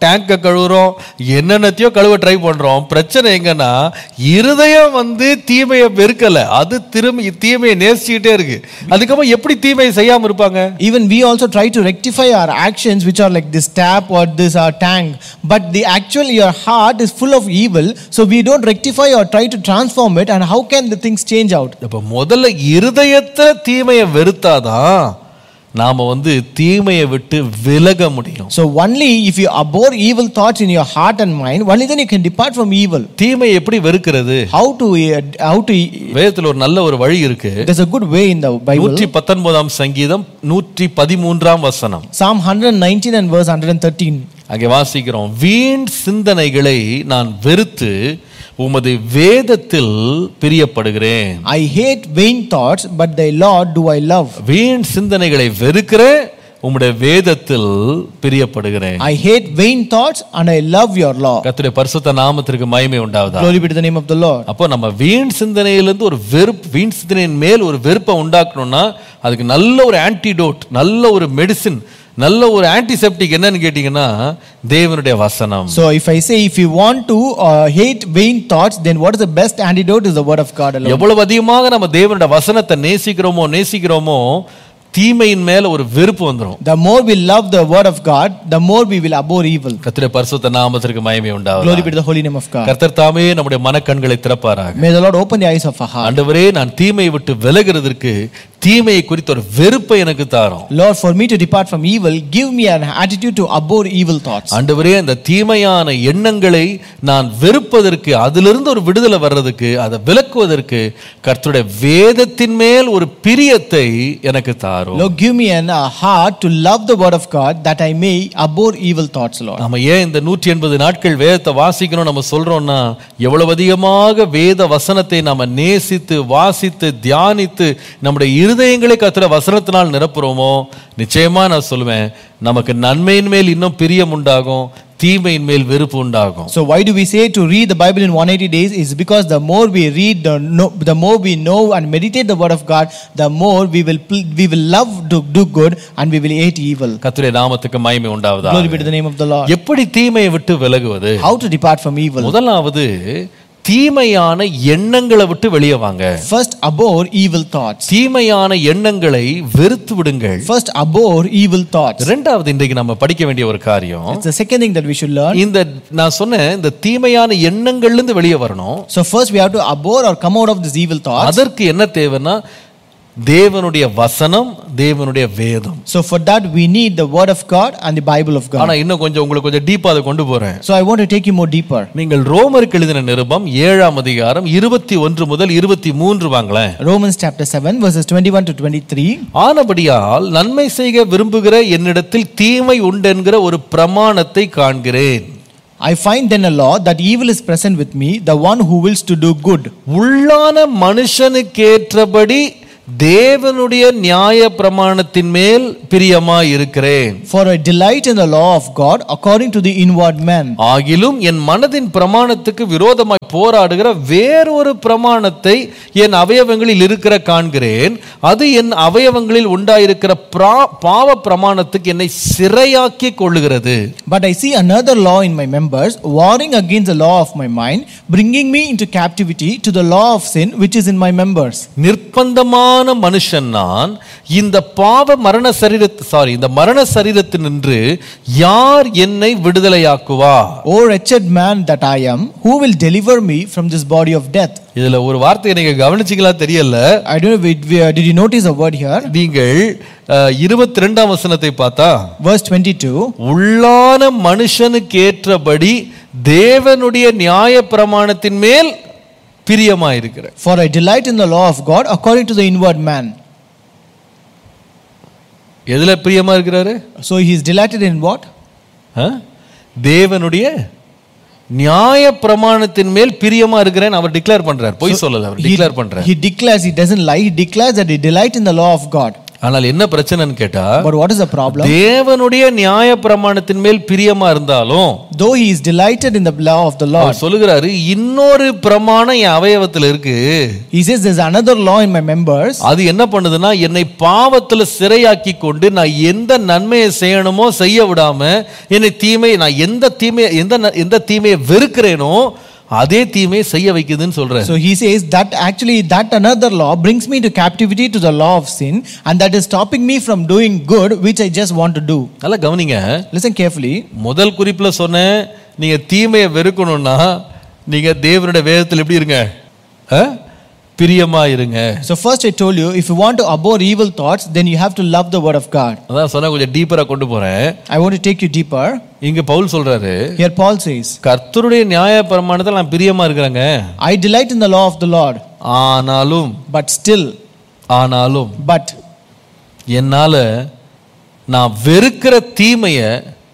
டேங்கை கழுவுறோம், என்னென்னத்தையோ கழுவ ட்ரை பண்றோம். பிரச்சனை எங்கன்னா இருதயம் வந்து தீமையை வெறுக்கல, அது திரும்பி தீமையை நேசிச்சுக்கிட்டே இருக்கு. அதுக்கப்புறம் எப்படி தீமையை செய்யாம இருப்பாங்க? Even we also try to rectify our actions which are like this tap or this uh, tank, but the actual your heart is full of evil, so we don't rectify or try to transform it, and how can the things change out? அப்ப முதல்ல இருதயத்தை தீமையை வெறுத்தாதான் நாம வந்து தீமையை விட்டு விலக முடியும். So only if you abhor evil thoughts in your heart and mind, only then you can depart from evil. தீமையை எப்படி வெறுக்கிறது? How to uh, how to வேதத்துல ஒரு நல்ல ஒரு வழி இருக்கு. There's a good way in the Bible. நூற்று பத்தொன்பதாம் சங்கீதம் நூற்று பதிமூன்றாம் வசனம். Psalm one nineteen and verse one thirteen. அங்கே வாசிக்கிறோம், வீண் சிந்தனைகளை நான் வெறுத்து உமது வேதத்தில் பிரியப்படுகிறேன். I hate vain thoughts, but thy law do I love. வீண் சிந்தனைகளை வெறுக்கிறேன், உம்முடைய வேதத்தில் பிரியப்படுகிறேன். I hate vain thoughts and I love your law. கர்த்தருடைய பரிசுத்த நாமத்திற்கு மகிமை உண்டாவதாக. Glory be to the name of the Lord. அப்போ நம்ம வீண் சிந்தனையிலிருந்து ஒரு வெறுப்பு, வீண் சிந்தனையின் மேல் ஒரு வெறுப்பை உண்டாக்கணும்னா அதுக்கு நல்ல ஒரு ஆன்டிடோட், நல்ல ஒரு மெடிசின், நல்ல ஒரு ஆன்டிசெப்டிக் என்னன்னு கேட்டீங்கன்னா தேவனுடைய வசனம். So if I say if you want to uh, hate vain thoughts, then what is the best antidote is the word of God alone. எவ்வளவு அதிகமாக நம்ம தேவனுடைய வசனத்தை நேசிக்கிறோமோ நேசிக்கிறோமோ தீமையின் மேல ஒரு வெறுப்பு வந்துரும். The more we love the word of God, the more we will abhor evil. கர்த்தருடைய பரிசுத்த நாமத்திற்கு மகிமை உண்டாவதாக. Glory be to the holy name of God. கர்த்தர் தாமே நம்முடைய மனக்கண்களை திறப்பாராக. May the Lord open the eyes of our heart. ஆண்டவரே, நான் தீமையை விட்டு விலகுறதற்கு தீமையை குறித்த ஒரு வெறுப்பை எனக்கு தாரும். Lord, for me to depart from evil, give me an attitude to abhor evil thoughts. ஆண்டவரே, அந்த தீமையான எண்ணங்களை நான் வெறுப்பதற்கு, அதிலிருந்து ஒரு விடுதலை வர்றதுக்கு, அதை விலக்குவதற்கு கர்த்தருடைய வேதத்தின் மேல் ஒரு பிரியத்தை எனக்கு தாரும். Lord, give me an a heart to love the word of God, that I may abhor evil thoughts, Lord. நம்ம ஏன் இந்த நூற்றி எண்பது நாட்கள் வேதத்தை வாசிக்கணும் நம்ம சொல்றோம்னா, எவ்வளவு அதிகமாக வேத வசனத்தை நாம நேசித்து வாசித்து தியானித்து நம்முடைய இருதயங்களை கர்த்தருடைய வசனத்தினால் நிரப்புறோமோ, நிச்சயமா நான் சொல்லுவேன் நமக்கு நன்மையின் மேல் இன்னும் பிரியம் உண்டாகும், தீமையின் மேல் வெறுப்பு உண்டாகும். So why do we say to read the Bible in one hundred eighty days? Is because the more we read, the, no, the more we know and meditate the word of God, the more we will we will love to do good and we will hate evil. கர்த்தருடைய நாமத்துக்கு மகிமை உண்டாவதாக. Glory be to the name of the Lord. எப்படி தீமையை விட்டு விலகுவது? How to depart from evil? முதலாவது தீமையான எண்ணங்களை விட்டு வெளியே வாங்க. First abhor evil thoughts. தீமையான எண்ணங்களை வெறுத்து விடுங்கள். First abhor evil thoughts. இரண்டாவது இன்றைக்கு நம்ம படிக்க வேண்டிய ஒரு காரியம், It's the second thing that we should learn. இந்த நான் சொன்ன இந்த தீமையான எண்ணங்கள்ல இருந்து வெளியே வரணும். So first we have to abhor or come out of these evil thoughts. அதற்கு என்ன தேவைன்னா தேவனுடைய வசனம், தேவனுடைய வேதம். So for that we need the word of God and the Bible of God. ஆனா இன்னும் கொஞ்சம் உங்களுக்கு கொஞ்சம் டீப்பா அதை கொண்டு போறேன். So I want to take you more deeper. நீங்கள் ரோமருக்கு எழுதின நிருபம் ஏழாம் அதிகாரம் இருபத்தி ஒன்று முதல் இருபத்தி மூன்று வாங்களேன். Romans chapter seven verses twenty-one to twenty-three. ஆனபடியால் நன்மை செய்ய விரும்புகிற என்னிடத்தில் தீமை உண்டென்கிற ஒரு பிரமாணத்தை காண்கிறேன். I find then a law that evil is present with me, the one who wills to do good. உள்ளான மனுஷனுக்கேற்றபடி தேவனுடைய நியாய பிரமாணத்தின் மேல் பிரியமாய் இருக்கிறேன். For I delight in the law of God according to the inward man. ஆகிலும் என் மனதின் பிரமாணத்துக்கு விரோதமாய் போராடுகிற வேறொரு பிரமாணத்தை என் அவயவங்களில் இருக்கிற காண்கிறேன். அது என் அவயவங்களில் உண்டாயிருக்கிற பாவ பிரமாணத்துக்கு என்னை சிறையாக்கி கொள்ளுகிறது. But I see another law in my members, warring against the law of my mind, bringing me into captivity to the law of sin which is in my members. நிர்பந்தமான மனுஷன் நான், இந்த பாவ மரண சரீரத்து சாரி இந்த மரண சரீரத்தினின்று யார் என்னை விடுதலையாக்குவா? O wretched man that I am, who will deliver me from this body of death? இதுல ஒரு வார்த்தையை நீங்க கவனிச்சீங்களா தெரியல. I don't know, did you notice a word here? நீங்கள் இருபத்தி இரண்டாம் வசனத்தை பார்த்தா, verse twenty-two, உள்ளான மனுஷனுக்கு ஏற்றபடி தேவனுடைய நியாய பிரமாணத்தின் மேல் பிரியமாயிருக்கிற. For I delight in the law of God according to the inward man. எதுல பிரியமா இருக்கிறாரு? So he is delighted in what? தேவனுடைய நியாய பிரமாணத்தின் மேல் பிரியமா இருக்கிறேன் அவர் டிக்ளேர் பண்றார். பொய் சொல்லல, அவர் டிக்ளேர் பண்றார். He declares, he doesn't lie, he declares that he delight in the law of God. ஆனால் என்ன பிரச்சனைன்னு கேட்டா, But what is the problem? தேவனுடைய நியாய பிரமாணத்தின் மேல் பிரியமா இருந்தாலும், Though he is delighted in the law of the Lord, அவர் சொல்லுகிறாரு இன்னொரு பிரமாணம் என் அவயவத்தில் இருக்கு. he says there's another law in my members. அது என்ன பண்ணுதுன்னா, என்னை பாவத்துல சிறையாக்கி கொண்டு நான் எந்த நன்மையை செய்யணுமோ செய்ய விடாம, என்னை தீமை நான் எந்த தீமை எந்த ந- எந்த தீமையை வெறுக்கிறேனோ அதே தீமையை செய்ய வைக்குதுன்னு சொல்றேன். So he says that actually that another law brings me to captivity to the law of sin, and that is stopping me from doing good which I just want to do. நல்லா கவனிங்க. Listen carefully. முதல் குறிப்புல சொன்னேன், நீங்க தீமையை வெறுக்கணும்னா நீங்க தேவனுடைய வேதத்தில் எப்படி இருங்க? அஹ்? பிரியமா இருங்க. So first I told you, if you want to abhor evil thoughts, then you have to love the word of God. அதான் சொன்னா கொஞ்சம் டீப்பரா கொண்டு போறேன். I want to take you deeper. இங்க பவுல் சொல்றாரு, Here Paul says, கர்த்தருடைய நியாய பிரமாணத்தில் நான் பிரியமா இருக்கிறேங்க. I delight in the law of the Lord, ஆனாலும் but still, ஆனாலும் but என்னால நான் வெறுக்கிற தீமையை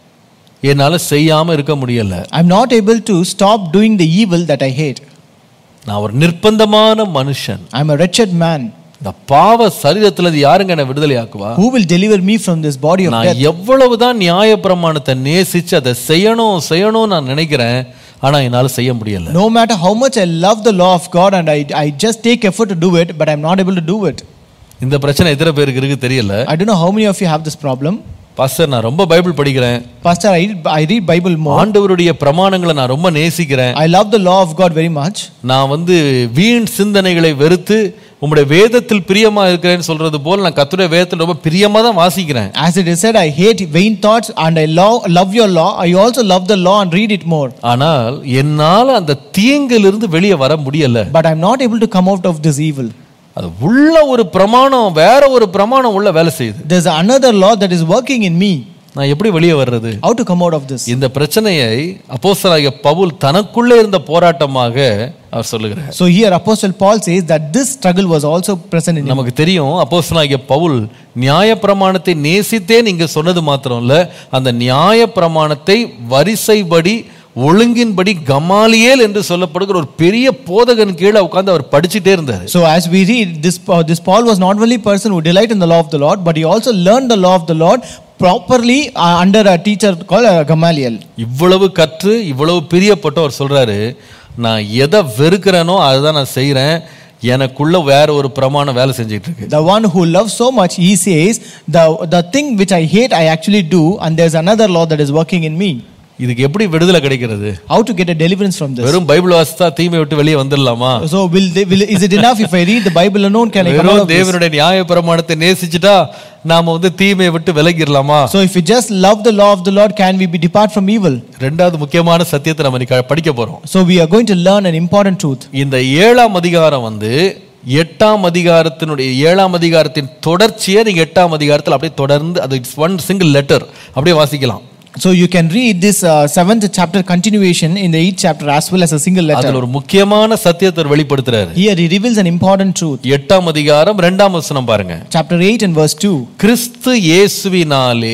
என்னால செய்யாம இருக்க முடியல. I'm not able to stop doing the evil that I hate. நான் ஒரு நிர்பந்தமான மனுஷன். I'm a wretched man. இந்த பாவ சரீரத்துல இது யாருங்க என்ன விடுதலை aqua? Who will deliver me from this body of நான் death? எவ்வளவுதான் நியாய பிரமாணத்தை நேசிச்சு அதை செய்யணும் செய்யணும் நான் நினைக்கிறேன், ஆனா என்னால செய்ய முடியல. No matter how much I love the law of God and I, I just take effort to do it, but I'm not able to do it. இந்த பிரச்சனை எத்தனை பேருக்கு இருக்கு தெரியல. I don't know how many of you have this problem. Pastor, நான் ரொம்ப Bible படிக்கிறேன், Pastor, I read, I read Bible more. ஆண்டவருடைய பிரமாணங்களை நான் ரொம்ப நேசிக்கிறேன், I love the law of God very much. நான் வந்து வீண் சிந்தனைகளை வெறுத்து உம்முடைய வேதத்தில் பிரியமா இருக்கிறேன்னு சொல்றது போல நான் கர்த்தருடைய வேதத்தில் ரொம்ப பிரியமா தான் வாசிக்கிறேன். As it is said, I hate vain thoughts and I love, love your law. I also love the law and read it more. ஆனால் என்னால அந்த தீங்கிலிருந்து வெளியே வர முடியல. But I'm not able to come out of this evil. அது உள்ள ஒரு பிரமாணம் வேற ஒரு பிரமாணம் உள்ள வேலை செய்யுது. There's another law that is working in me. நான் எப்படி வெளியே வர்றது? How to come out of this? இந்த பிரச்சனையை அப்போஸ்தலனாகிய பவுல் தனக்குள்ளே இருந்த போராட்டமாக அவர் சொல்லுகிறார். So here Apostle Paul says that this struggle was also present in him. நமக்கு தெரியும் அப்போஸ்தலனாகிய பவுல் நியாயப்பிரமாணத்தை நேசித்தே நீங்க சொன்னது மாத்திரம் இல்ல, அந்த நியாயப்பிரமாணத்தை வரிசைப்படி ஒழுங்கின்படி கமாலியேல் என்று சொல்லப்படுகிற ஒரு பெரிய போதகன் கீழே உட்கார்ந்து அவர் படிச்சுட்டே இருந்தார். So as we read this, uh, this Paul was not only a person who delight in the law of the Lord, but he also learned the law of the Lord properly uh, under a teacher called uh, Gamaliel. இவ்வளவு கற்று இவ்வளவு பிரியப்பட்டு அவர் சொல்றாரு, நான் எதை வெறுக்கிறேனோ அதுதான் நான் செய்யறேன், எனக்குள்ள வேற ஒரு பிரமாணம் வேலை செஞ்சிட்டு இருக்கு. The one who loves so much, he says, the the thing which I hate I actually do, and there's another law that is working in me. இதுக்கு எப்படி விடுதலை கிடைக்கிறது? How to get a deliverance from this? வெறும் Bible வாசித்தா தீமை விட்டு வெளியே வந்துடலாமா? So will, they, will is it enough if I read the Bible alone? Can I come out of this? தேவனுடைய நியாயப்பிரமாணத்தை நேசிச்சிட்டா நாம வந்து தீமையை விட்டு விலகிடலாமா? So if we just love the law of the Lord, can we be depart from evil? இரண்டாவது முக்கியமான சத்தியத்தை நம்ம இன்னைக்கு படிக்க போறோம். So we are going to learn an important truth. இந்த ஏழாம் அதிகாரம் வந்து எட்டாம் அதிகாரத்தினுடைய ஏழாம் அதிகாரத்தின் தொடர்ச்சியை நீங்க எட்டாம் அதிகாரத்தில் அப்படியே தொடர்ந்து அது ஒன் சிங்கிள் லெட்டர் அப்படியே வாசிக்கலாம். So you can read this uh, seventh chapter continuation in the eighth chapter as well as a single letter. அதுல ஒரு முக்கியமான சத்தியத்தை வெளிப்படுத்துறாரு. Here he reveals an important truth. எட்டாம் அதிகாரம் இரண்டாம் வசனம் பாருங்க. Chapter eight and verse two. கிறிஸ்து இயேசுவினாலே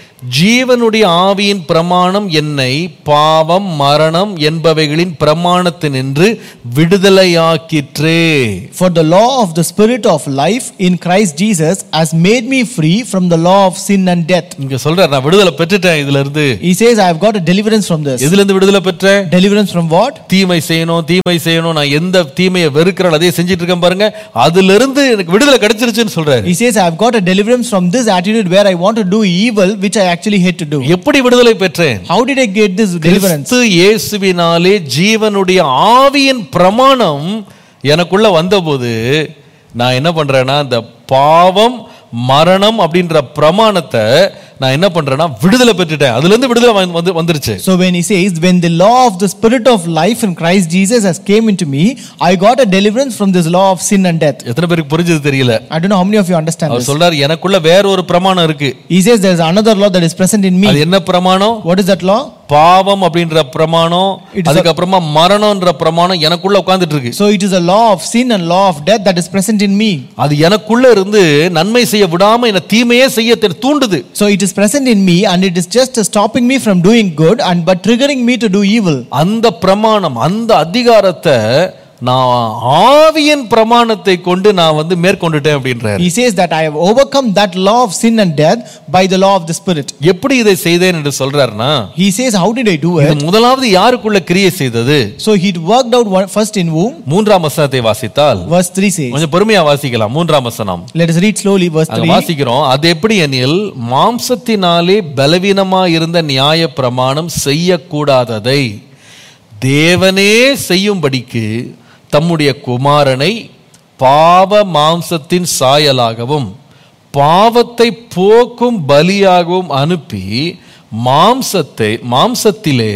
ஜீவனுடைய ஆவியின் பிரமாணம் என்னை பாவம் மரணம் என்பவைகளின் பிரமாணத்தினின்று விடுதலையாக்கிற்றே. For the law of the spirit of life in Christ Jesus has made me free from the law of sin and death. இங்க சொல்றார், நான் விடுதலை பெற்றுட்டேன் இதுல இருந்து. He says I have got a deliverance from this. எதுல இருந்து விடுதலை பெற்றேன்? Deliverance from what? தீமை செய்யணும் தீமை செய்யணும், நான் எந்த தீமையை வெறுக்கிறேன் அதே செஞ்சிட்டு இருக்கேன் பாருங்க, அதுல இருந்து எனக்கு விடுதலை கிடைச்சிருச்சுன்னு சொல்றாரு. He says I have got a deliverance from this attitude where I want to do evil which I actually hate to do. எப்படி விடுதலை பெற்றேன்? How did I get this deliverance? கிறிஸ்து இயேசுவினாலே ஜீவனுடைய ஆவியின் பிரமாணம் எனக்குள்ள வந்தபோது நான் என்ன பண்றேன்னா, இந்த பாவம் மரணம் அப்படின்ற பிரமாணத்தை நான் என்ன பண்றேன்னா விடுதலை பெற்றுட்டேன், அதுல இருந்து விடுதலை வந்து வந்துருச்சு. So when he says when the law of the spirit of life in Christ Jesus has came into me, I got a deliverance from this law of sin and death. எத்தனை பேருக்கு புரிஞ்சது தெரியல. I don't know how many of you understand our this. சொல்றாரு, எனக்குள்ள வேற ஒரு பிரமாணம் இருக்கு. He says there is another law that is present in me. அது என்ன பிரமாணம்? What is that law? பாவம் அப்படின்ற பிரமாணம், அதுக்கு அப்புறமா மரணம்ன்ற பிரமாணம் எனக்குள்ள உட்கார்ந்துட்டு இருக்கு. So it is a law of sin and law of death that is present in me. அது எனக்குள்ள இருந்து நன்மை செய்ய விடாம என்ன தீமையே செய்ய தூண்டுது. So it is present in me and it is just stopping me from doing good and but triggering me to do evil. அந்த பிரமாணம் அந்த அதிகாரத்தை நான் ஆவியின் பிரமாணத்தை கொண்டு நான் வந்து மேற்கொண்டுட்டேன் அப்படின்றார். He says that I have overcome that law of sin and death by the law of the Spirit. எப்படி இதை செய்தேன் என்று சொல்றாருன்னா, He says, how did I do இது it? முதலாவது யாருக்குள்ள கிரியை செய்தது? So he worked out one, first in whom? மூன்றாம் வசனத்தை வாசித்தால், Verse three says. கொஞ்சம் பொறுமையா வாசிக்கலாம். மூன்றாம் வசனம் Let us read slowly verse அங்க three. வாசிக்கிறோம். அது எப்படி எனில், மாம்சத்தினாலே பலவீனமா இருந்த நியாய பிரமாணம் செய்யக்கூடாததை தேவனே செய்யும்படிக்கு தம்முடைய குமாரனை பாவ மாம்சத்தின் சாயலாகவும் பாவத்தை போக்கும் பலியாகவும் அனுப்பி மாம்சத்தை மாம்சத்திலே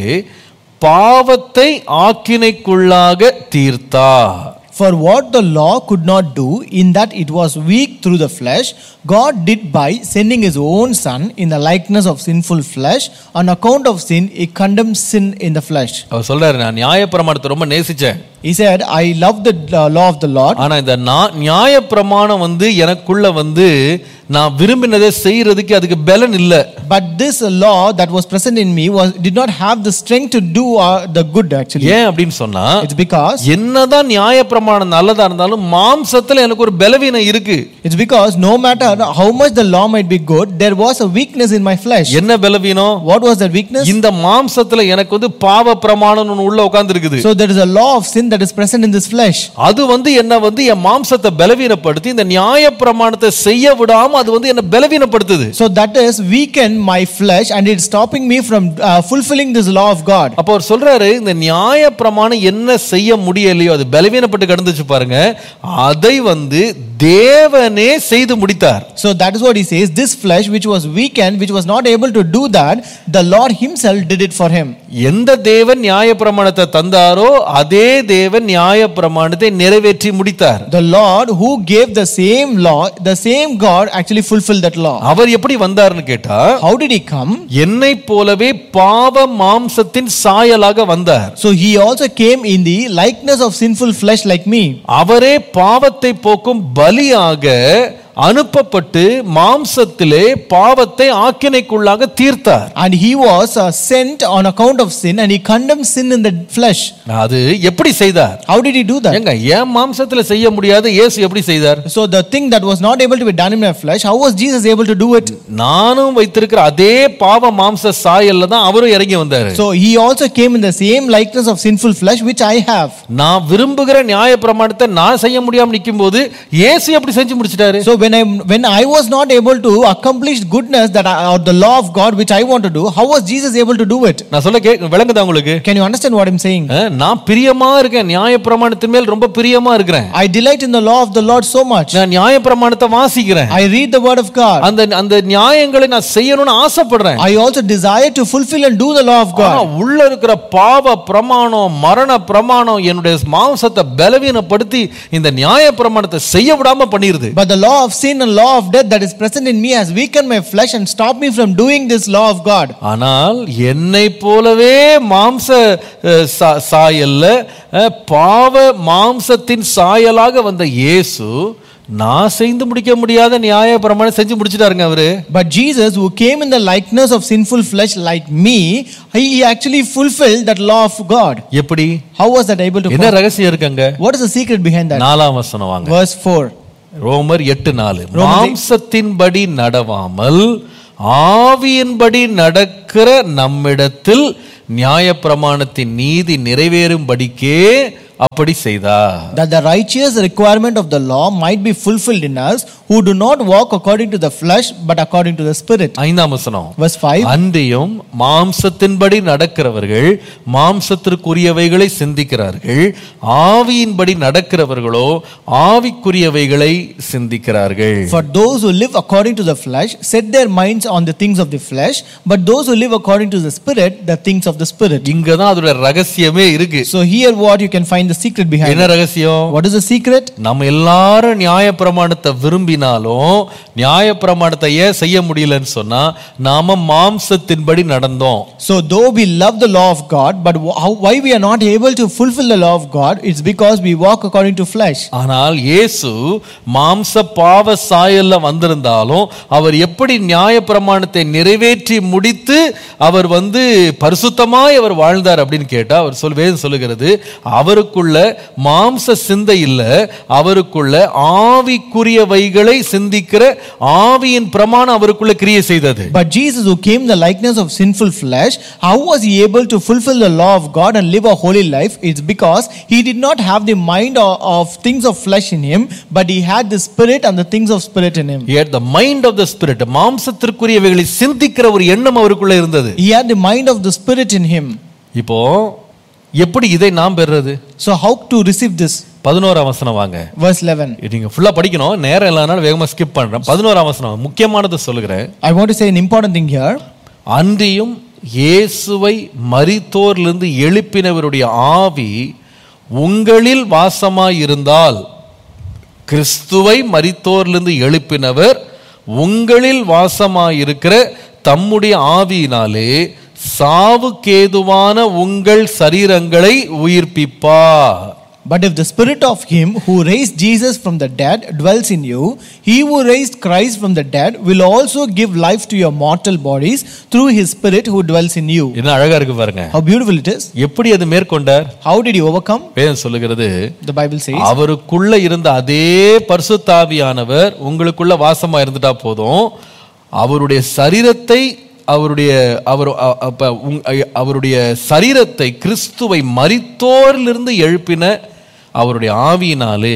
பாவத்தை ஆக்கினைக்குள்ளாக தீர்த்தார். For what the law could not do, in that it was weak through the flesh, God did by sending his own Son in the likeness of sinful flesh. On account of sin, he condemned sin in the flesh. அவர் சொல்றாரு, நான் நியாயப்பிரமாணத்தை ரொம்ப நேசிச்சேன். He said, I love the uh, law of the Lord. ஆனா இந்த நியாயப்பிரமாணம் வந்து எனக்குள்ள வந்து நான் விரும்பினதை செய்யறதுக்கு அதுக்கு பலன் இல்ல. But this law that was present in me was did not have the strength to do uh, the good actually. ஏன் அப்படின்னு சொன்னா, It's because என்னதான் நியாயப்பிரமாணம் நல்லதா இருந்தாலும் மாம்சத்துல எனக்கு ஒரு பலவீனம் இருக்கு. It's because no matter how much the law might be good, there was a weakness in my flesh. என்ன பலவீனம்? What was that weakness? இந்த மாம்சத்துல எனக்கு வந்து பாவ பிரமாணம் உள்ள உட்கார்ந்து இருக்குது. So there is a law of sin that is present in this flesh. அது வந்து என்ன வந்து என் மாம்சத்தை பலவீனப்படுத்தி இந்த நியாயப்பிரமாணத்தை செய்ய விடாம அது வந்து என்ன பலவீனப்படுத்துது. So that is weaken my flesh and it's stopping me from uh, fulfilling this law of God. அப்ப அவர் சொல்றாரு, இந்த நியாயப்பிரமாணம் என்ன செய்ய முடியலையோ அது பலவீனப்பட்டு கிடந்துச்சு பாருங்க, அதை வந்து தேவனே செய்து முடித்தார். So that is what he says, this flesh which was weakened, which was not able to do that, the Lord himself did it for him. எந்த தேவன் நியாயப்பிரமாணத்தை தந்தாரோ அதே தேவன் நியாயப்பிரமாணத்தை நிறைவேற்றி முடித்தார். The Lord who gave the same law, the same God actually fulfilled that law. அவர் எப்படி வந்தார்னு கேட்டா, How did he come? என்னை போலவே பாவ மாம்சத்தின் சாயலாக வந்தார். So he also came in the likeness of sinful flesh like me. அவரே பாவத்தை போக்கும் பலியாக அனுப்பப்பட்டு மாம்சத்திலே பாவத்தை ஆக்கினைக்குள்ளாக தீர்த்தார். And he was uh, sent on account of sin and he condemned sin in the flesh. அது எப்படி செய்தார்? How did he do that? ஏங்க, ஏன் மாம்சத்துல செய்ய முடியாது, இயேசு எப்படி செய்தார்? So the thing that was not able to be done in my flesh, how was Jesus able to do it? நானும் வைத்திருக்கிற அதே பாவ மாம்ச சாயல்ல தான் அவரும் இறங்கி வந்தார். So he also came in the same likeness of sinful flesh which I have. நான் விரும்புகிற நியாயப்பிரமாணத்தை நான் செய்ய முடியாம நிக்கும்போது இயேசு எப்படி செஞ்சு முடிச்சிட்டாரு? So when I when I was not able to accomplish goodness that I, or the law of God which I want to do, how was Jesus able to do it? நான் சொல்ல விளங்குதா உங்களுக்கு? Can you understand what I'm saying? நான் பிரியமா இருக்கேன், நியாயப்பிரமாணத்தின் மேல் ரொம்ப பிரியமா இருக்கிறேன். I delight in the law of the Lord so much. நான் நியாயப்பிரமாணத்தை வாசிக்கிறேன். I read the word of God. அந்த அந்த நியாயங்களை நான் செய்யணும்னு ஆசைப்படுறேன். I also desire to fulfill and do the law of God. உள்ள இருக்கிற பாவ பிரமாணம், மரண பிரமாணம் என்னுடைய மாம்சத்தை பலவீனப்படுத்தி இந்த நியாயப்பிரமாணத்தை செய்ய விடாம பண்ணிருது. But the law of sin and law of death that is present in me has weakened my flesh and stopped me from doing this law of God. ஆனால் என்னை போலவே மாம்ச சாயல்ல பாவ மாம்சத்தின் சாயலாக வந்த இயேசு நான் செய்து முடிக்க முடியாத நியாயப்பிரமாணம் செஞ்சு முடிச்சிட்டாருங்க அவரு. But Jesus who came in the likeness of sinful flesh like me, he actually fulfilled that law of God. எப்படி? How was that able to? என்ன ரகசியம் இருக்குங்க? What is the secret behind that? நாலாம் வசனம் வாங்க. Verse four. ரோமர் எட்டு நாலு. மாம்சத்தின்படி நடவாமல் ஆவியின்படி நடக்கிற நம்மிடத்தில் நியாயப்பிரமாணத்தின் நீதி நிறைவேறும்படிக்கே அப்படி செய்தார். That the righteous requirement of the law might be fulfilled in us who do not walk according to the flesh but according to the spirit. ஐந்தாம் வசனம். Verse five. அன்றியும் மாம்சத்தின்படி நடக்கிறவர்கள் மாம்சத்திற்குரியவைகளை சிந்திக்கிறார்கள், ஆவியின்படி நடக்கிறவர்களோ ஆவிக்குரியவைகளை சிந்திக்கிறார்கள். For those who live according to the flesh set their minds on the things of the flesh, but those who live according to the spirit the things of the spirit. இங்கதான் அதோட ரகசியமே இருக்கு. So here what you can find the secret behind. என்ன ரகசியம்? What is the secret? நம்ம எல்லாரும் நியாயப்பிரமாணத்தை விரும்பினாலும் நியாயப்பிரமாணத்தை ஏன் செய்ய முடியலன்னு சொன்னா நாம மாம்சத்தின்படி நடந்தோம். So though we love the law of God, but how, why we are not able to fulfill the law of God, it's because we walk according to flesh. ஆனால் இயேசு மாம்ச பாவ சாயல்ல வந்திருந்தாலும் அவர் எப்படி நியாயப்பிரமாணத்தை நிறைவேற்றி முடித்து அவர் வந்து பரிசுத்தமாய் அவர் வாழ்ந்தார் அப்படின்னு கேட்டா அவர் சொல் வேதம் சொல்லுகிறது, அவருக்கு அவருக்குள்ள மாம்ச சிந்தை இல்ல, அவருக்குள்ள ஆவிக்குரியவைகளை சிந்திக்கிற ஆவியின் பிரமாணம் அவருக்குள்ள கிரியை செய்தது. But Jesus, who came in the likeness of sinful flesh, how was he able to fulfill the law of God and live a holy life? It's because he did not have the mind of, of things of flesh in him, but he had the spirit and the things of spirit in him. He had the mind of the spirit. மாம்சத்திற்குரியவைகளை சிந்திக்கிற ஒரு எண்ணம் அவருக்குள்ள இருந்தது. He had the mind of the spirit in him. இப்போ எப்படி இதை நாம் பெறுறது? So how to receive this? பதினோராம் வசனம் வாங்க. Verse eleven. நீங்க ஃபுல்லா படிக்கணும், நேரம் இல்லனால வேகமா ஸ்கிப் பண்றேன். பதினோராம் வசனம் முக்கியமானது சொல்லுகிறேன். I want to say an important thing here. அன்றியும் இயேசுவை மரித்தோரிலிருந்து எழுப்பினவருடைய ஆவி உங்களில் வாசமாய் இருந்தால், கிறிஸ்துவை மரித்தோரிலிருந்து எழுப்பினவர் உங்களில் வாசமாய் இருக்கிற தம்முடைய ஆவியினாலே சாவுக்கேதுவான உங்கள் சரீரங்களை உயிர்ப்பிப்பார். But if the spirit of him who raised Jesus from the dead dwells in you, he who raised Christ from the dead will also give life to your mortal bodies through his spirit who dwells in you. என்ன அழகா இருக்கு பாருங்க. How beautiful it is. எப்படி அது மேற்கொண்டார்? How did he overcome? வேதம் சொல்லுகிறது, The Bible says, அவருக்குள்ள இருந்த அதே பரிசுத்த ஆவியானவர் உங்களுக்குள்ள வாசமா இருந்துட்டா போதும், அவருடைய சரீரத்தை அவருடைய அவர் அவருடைய சரீரத்தை கிறிஸ்துவை மரித்தோரிலிருந்து எழுப்பின அவருடைய ஆவியினாலே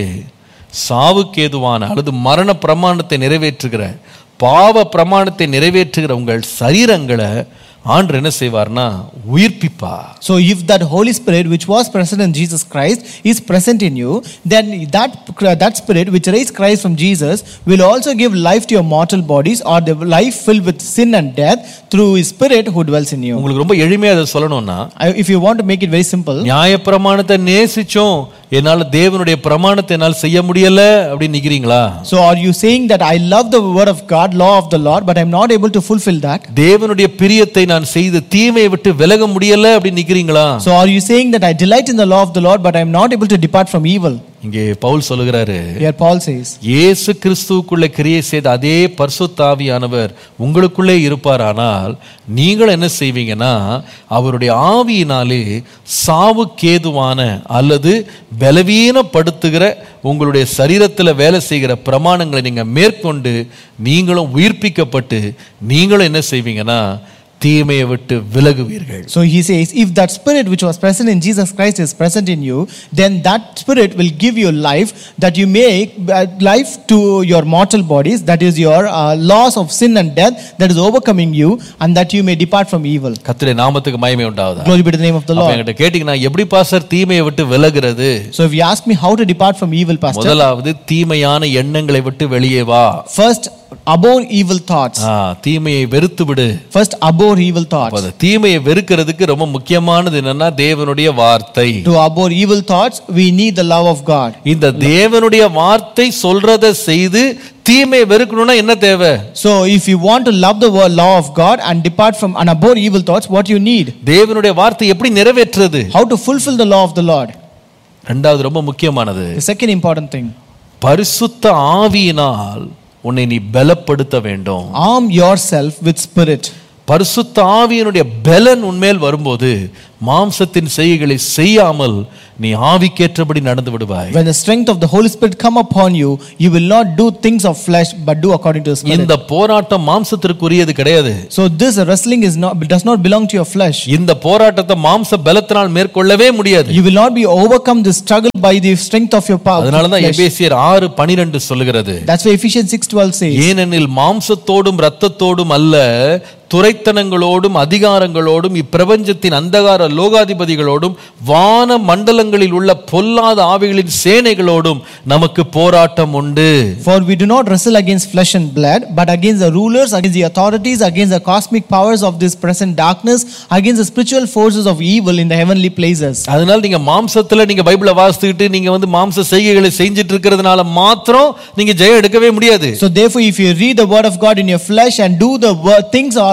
சாவுக்கேதுவான அல்லது மரண பிரமாணத்தை நிறைவேற்றுகிற பாவ பிரமாணத்தை நிறைவேற்றுகிற உங்கள் சரீரங்களை ஆண்டவர் என்ன செய்வார்னா உயிர்ப்பிப்பார். So if that Holy Spirit which was present in Jesus Christ is present in you, then that that spirit which raised Christ from Jesus will also give life to your mortal bodies, or the life filled with sin and death through his spirit who dwells in you. உங்களுக்கு ரொம்ப எளிமையா அதை சொல்லணும்னா, if you want to make it very simple, நியாயப்பிரமாணத்தை நேசிச்சோம், என்னால தேவனுடைய பிரமாணத்தை என்னால் செய்ய முடியல அப்படி நிக்கிறீங்களா? So are you saying that I love the word of God, law of the Lord, but I am not able to fulfill that? தேவனுடைய பிரியத்தை நான் செய்து தீமையை விட்டு விலக முடியல அப்படி நிக்கிறீங்களா? So are you saying that I delight in the law of the Lord, but I am not able to depart from evil? இங்கே பவுல் சொல்லுகிறாரு, Here Paul says, இயேசு கிறிஸ்துவுக்குள்ள கிரியை செய்த அதே பரிசுத்த ஆவியானவர் உங்களுக்குள்ளே இருப்பாரானால் நீங்கள் என்ன செய்வீங்கன்னா, அவருடைய ஆவியினாலே சாவுக்கேதுவான அல்லது பலவீனப்படுத்துகிற உங்களுடைய சரீரத்தில் வேலை செய்கிற பிரமாணங்களை நீங்க மேற்கொண்டு நீங்களும் உயிர்ப்பிக்கப்பட்டு நீங்களும் என்ன செய்வீங்கன்னா தீமையை விட்டு விலகுவீர்கள். So he says, if that spirit which was present in Jesus Christ is present in you, then that spirit will give you life, that you may uh, life to your mortal bodies, that is your uh, loss of sin and death that is overcoming you, and that you may depart from evil. கர்த்தருடைய நாமத்துக்கு மகிமை உண்டாவதாக. Glory be to the name of the Lord. அப்ப கேட்டிங்கனா எப்படி pastor தீமையை விட்டு விலகுறது? So if you ask me how to depart from evil, pastor, முதலாவது தீமையான எண்ணங்களை விட்டு வெளியே வா. First abhor evil thoughts. ஆ, தீமையை வெறுத்து விடு. First abhor evil thoughts. அப்ப தீமையை வெறுக்கிறதுக்கு ரொம்ப முக்கியமானது என்னன்னா தேவனுடைய வார்த்தை. To abhor evil thoughts we need the love of God. இந்த தேவனுடைய வார்த்தை சொல்றதை செய்து தீமையை வெறுக்கணும்னா என்ன தேவை? So if you want to love the word law of God and depart from and abhor evil thoughts, what you need? தேவனுடைய வார்த்தை எப்படி நிறைவேற்றுறது? How to fulfill the law of the Lord? இரண்டாவது ரொம்ப முக்கியமானது, The second important thing, பரிசுத்த ஆவியினால் உன்னை நீ பலப்படுத்த வேண்டும். arm yourself with spirit. பரிசுத்த ஆவியினுடைய பலன் உன்மேல் வரும்போது மாம்சத்தின் செய்கைகளை செய்யாமல் நீ ஆவிக்கேற்றபடி நடந்து விடுவாய். When the strength of the Holy Spirit come upon you, you will not do things of flesh but do according to the Spirit. இந்த போராட்டம் மாம்சத்திற்குரியது கிடையாது. So this wrestling is not does not belong to your flesh. இந்த போராட்டத்தை மாம்ச பலத்தினால் மேற்கொள்ளவே முடியாது. You will not be overcome this struggle by the strength of your power. அதனால தான் எபேசியர் ஆறு பன்னிரண்டு சொல்லுகிறது. That's why Ephesians six twelve says, ஏனெனில் மாம்சத்தோடும் இரத்தத்தோடும் அல்ல, துரைத்தனங்களோடும் அதிகாரங்களோடும் இப்பிரபஞ்சத்தின் அந்தகார லோகாதிபதிகளோடும் வான மண்டலங்களில் உள்ள பொல்லாத ஆவிகளின் சேனைகளோடும் நமக்கு போராட்டம் உண்டு. For we do not wrestle against flesh and blood, but against the rulers, against the authorities, against the cosmic powers of this present darkness, against the spiritual forces of evil in the heavenly places. அதனால நீங்க மாம்சத்துல நீங்க பைபிளை வாசித்துக்கிட்டு நீங்க வந்து மாம்ச செய்கைகளை செஞ்சிட்டு இருக்கிறதுனால மாத்திரம் நீங்க ஜெயம் எடுக்கவே முடியாது. So therefore if you read the word of God in your flesh and do the word, things or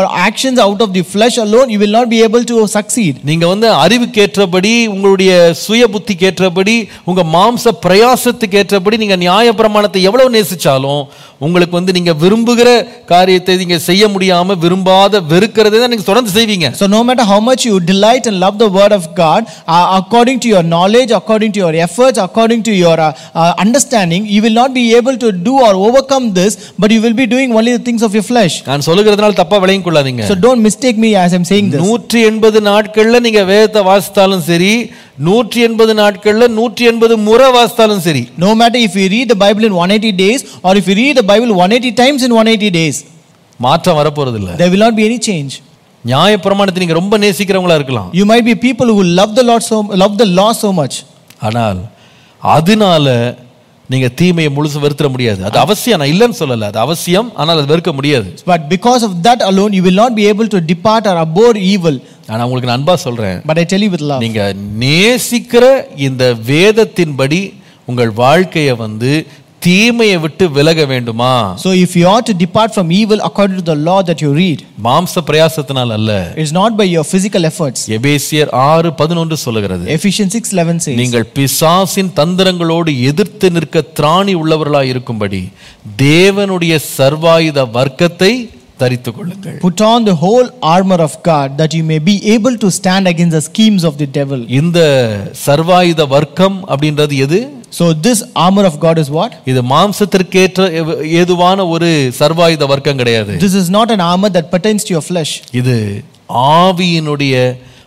actions out of the flesh alone, you will not be able to succeed. நீங்க வந்து அறிவுக்கேற்றபடி உங்களுடைய சுய புத்திக்கேற்றபடி உங்க மாம்ச பிரயாசத்துக்கு ஏற்றபடி நீங்க நியாயப்பிரமாணத்தை எவ்வளவு நேசிச்சாலும் உங்களுக்கு வந்து நீங்க விரும்புகிற காரியத்தை நீங்க செய்ய முடியாம விரும்பாத வெறுக்கிறதை தான் நீங்க தொடர்ந்து செய்வீங்க. So no matter how much you delight and love the word of God, uh, according to your knowledge, according to your efforts, according to your uh, uh, understanding, you will not be able to do or overcome this, but you will be doing only the things of your flesh. நான் சொல்லுகிறதுனால தப்பா விளங்கிக் கொள்ளாதீங்க. So don't mistake me as I'm saying this. நூற்று எண்பது நாட்கள்ல நீங்க வேதத்தை வாசித்தாலும் சரி, நூற்று எண்பது நாட்கள்ல நூற்று எண்பது முறை வாசித்தாலும் சரி, no matter if you read the Bible in one hundred eighty days or if you read the Bible one hundred eighty times in one hundred eighty days, மாற்றம் வரப்போறது இல்ல. there will not be any change. நியாயப்பிரமாணத்தை நீங்க ரொம்ப நேசிக்கிறவங்களா இருக்கலாம். You might be people who love the Lord so love the law so much. ஆனால் அதனால நீங்க தீமையை முழுசு வெறுத்துற முடியாது. அது அவசியம், நான் இல்லைன்னு சொல்லல, அது அவசியம், ஆனால் அது வெறுக்க முடியாது. But because of that alone you will not be able to depart or abhor evil. ஆனா உங்களுக்கு நான் அன்பா சொல்றேன், But I tell you with love, நீங்க நேசிக்கிற இந்த வேதத்தின்படி உங்கள் வாழ்க்கையை வந்து தீமையை விட்டு விலக வேண்டுமா? So if you ought to depart from evil according to the law that you read, மாம்ச பிரயாசத்தினால் அல்ல, it's not by your physical efforts. எபேசியர் ஆறு பதினொன்று சொல்லுகிறது, Ephesians six eleven says, நீங்கள் பிசாசின் தந்திரங்களோடு எதிர்த்து நிற்க திராணி உள்ளவர்களாய் இருக்கும்படி தேவனுடைய சர்வாயுத வர்க்கத்தை தரித்துக் கொள்ளுங்கள். Put on the whole armor of God that you may be able to stand against the schemes of the devil. இந்த சர்வாயுத வர்க்கம் அப்படின்றது எது? So this armor of God is what? இது மாம்சத்திற்கேற்ற ஏதுவான ஒரு சர்வாயுத வர்க்கம் கிடையாது. This is not an armor that pertains to your flesh. இது ஆவியினுடைய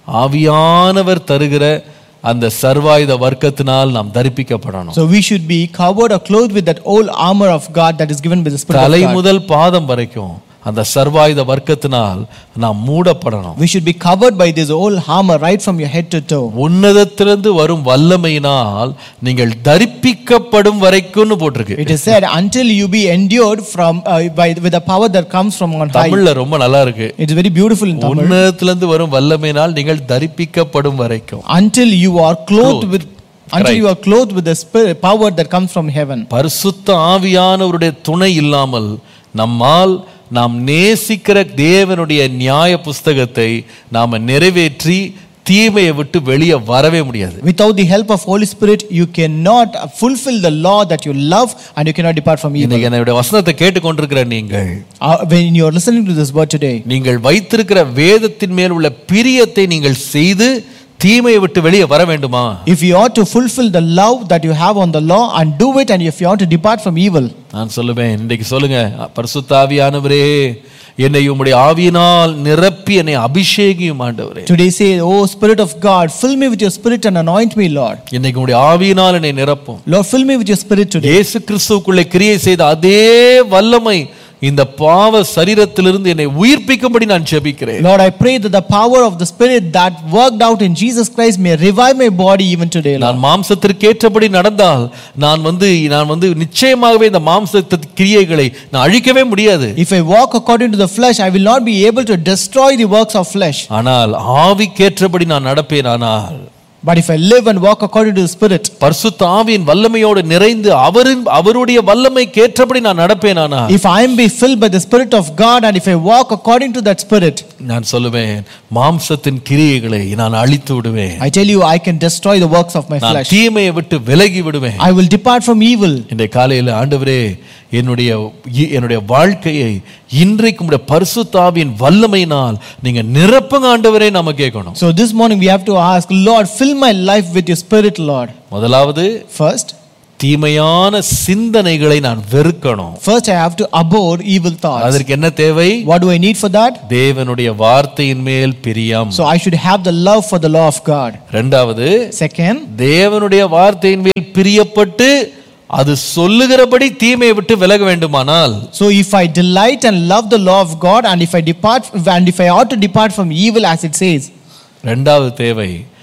ஆவியானவர் தருகிற அந்த சர்வாயுத வர்க்கத்தினால் நாம் தரிப்பிக்கப்படணும். So we should be covered or clothed with that whole armor of God that is given by the Spirit of God. தலை முதல் பாதம் வரைக்கும் அந்த சர்வாயுத வர்க்கத்தினால் நாம் மூடப்படணும். We should be covered by this whole armor right from your head to toe. உன்னதத்திலிருந்து வரும் வல்லமையினால் நீங்கள் தரிப்பிக்கப்படும் வரைக்கும்னு போட்டிருக்கு. It is said until you be endured from uh, by with the power that comes from on high. தமிழ்ல ரொம்ப நல்லா இருக்கு. It is very beautiful in Tamil. உன்னதத்திலிருந்து வரும் வல்லமையினால் நீங்கள் தரிப்பிக்கப்படும் வரைக்கும். Until you are clothed with until Right. you are clothed with the spirit power that comes from heaven. பரிசுத்த ஆவியானவருடைய துணை இல்லாமல் நம்மால் நாம் நேசிக்கிற தேவனுடைய நியாய புஸ்தகத்தை நாம நிறைவேற்றி தீமையை விட்டு வெளியே வரவே முடியாது. Without the help of Holy Spirit you cannot fulfill the law that you love and you cannot depart from evil. இன்னைக்கு என்னுடைய வசனத்தை கேட்டுக்கொண்டிருக்கிற நீங்கள், Uh, when you are listening to this word today, நீங்கள் வைத்திருக்கிற வேதத்தின் மேல் உள்ள பிரியத்தை நீங்கள் செய்து தீமையை விட்டு வெளியே வர வேண்டுமா? if you ought to fulfill the love that you have on the law and do it, and if you ought to depart from evil, நான் சொல்லுவேன், இன்றைக்கு சொல்லுங்க, பரிசுத்த ஆவியானவரே என்னை உம்முடைய ஆவியினால் நிரப்பி என்னை அபிஷேகியும் ஆண்டவரே. today say, oh Spirit of God, fill me with your spirit and anoint me, Lord. இன்னைக்கு உம்முடைய ஆவியினால் என்னை நிரப்பும். Lord, fill me with your spirit today. இயேசு கிறிஸ்துவுக்குள்ளே கிரியை செய்த அதே வல்லமை இந்த பாவ சரீரத்திலிருந்து என்னை உயிர்ப்பிக்கும்படி நான் ஜெபிக்கிறேன். Lord, I pray that the power of the Spirit that worked out in Jesus Christ may revive my body even today, Lord. நான் மாம்சத்திற்கு ஏற்றபடி நடந்தால் நான் வந்து நான் வந்து நிச்சயமாகவே இந்த மாம்ச கிரியைகளை நான் அழிக்கவே முடியாது. If I walk according to the flesh, I will not be able to destroy the works of flesh. ஆனால் ஆவிக்கேற்றபடி நான் நடப்பேனானால், But if I live and walk according to the Spirit, பரிசுத்த ஆவியின் வல்லமையோடு நிறைந்து அவரின் அவருடைய வல்லமைக்கு ஏற்றபடி நான் நடப்பேனானால், if I am be filled by the Spirit of God and if I walk according to that Spirit, நான் சொல்லுவேன், மாம்சத்தின் கிரியைகளை நான் அழித்து விடுவேன். I tell you, I can destroy the works of my நான் flesh. தீமையை விட்டு விலகி விடுவேன். I will depart from evil. இந்த காலையில் ஆண்டவரே என்னுடைய என்னுடைய வாழ்க்கையை இன்றைக்கு உம்முடைய பரிசுத்த ஆவியின் வல்லமையினால் நீங்க நிரப்புங்க ஆண்டவரே நாம கேட்கணும். So this morning we have to ask, Lord, fill my life with your Spirit, Lord. முதலாவது, First, தீமையான சிந்தனைகளை நான் வெறுக்கணும். first I have to abhor evil thoughts. அதற்கு என்ன தேவை? What do I need for that? தேவனுடைய வார்த்தையின் மேல் பிரியம். So I should have the love for the law of God. இரண்டாவது, Second, தேவனுடைய வார்த்தையின் மேல் பிரியப்பட்டு அது சொல்லுகிறபடி தீமையை விட்டு விலக வேண்டுமானால், so if I delight and love the law of God and if I depart and if I ought to depart from evil as it says, இரண்டாவது தேவை,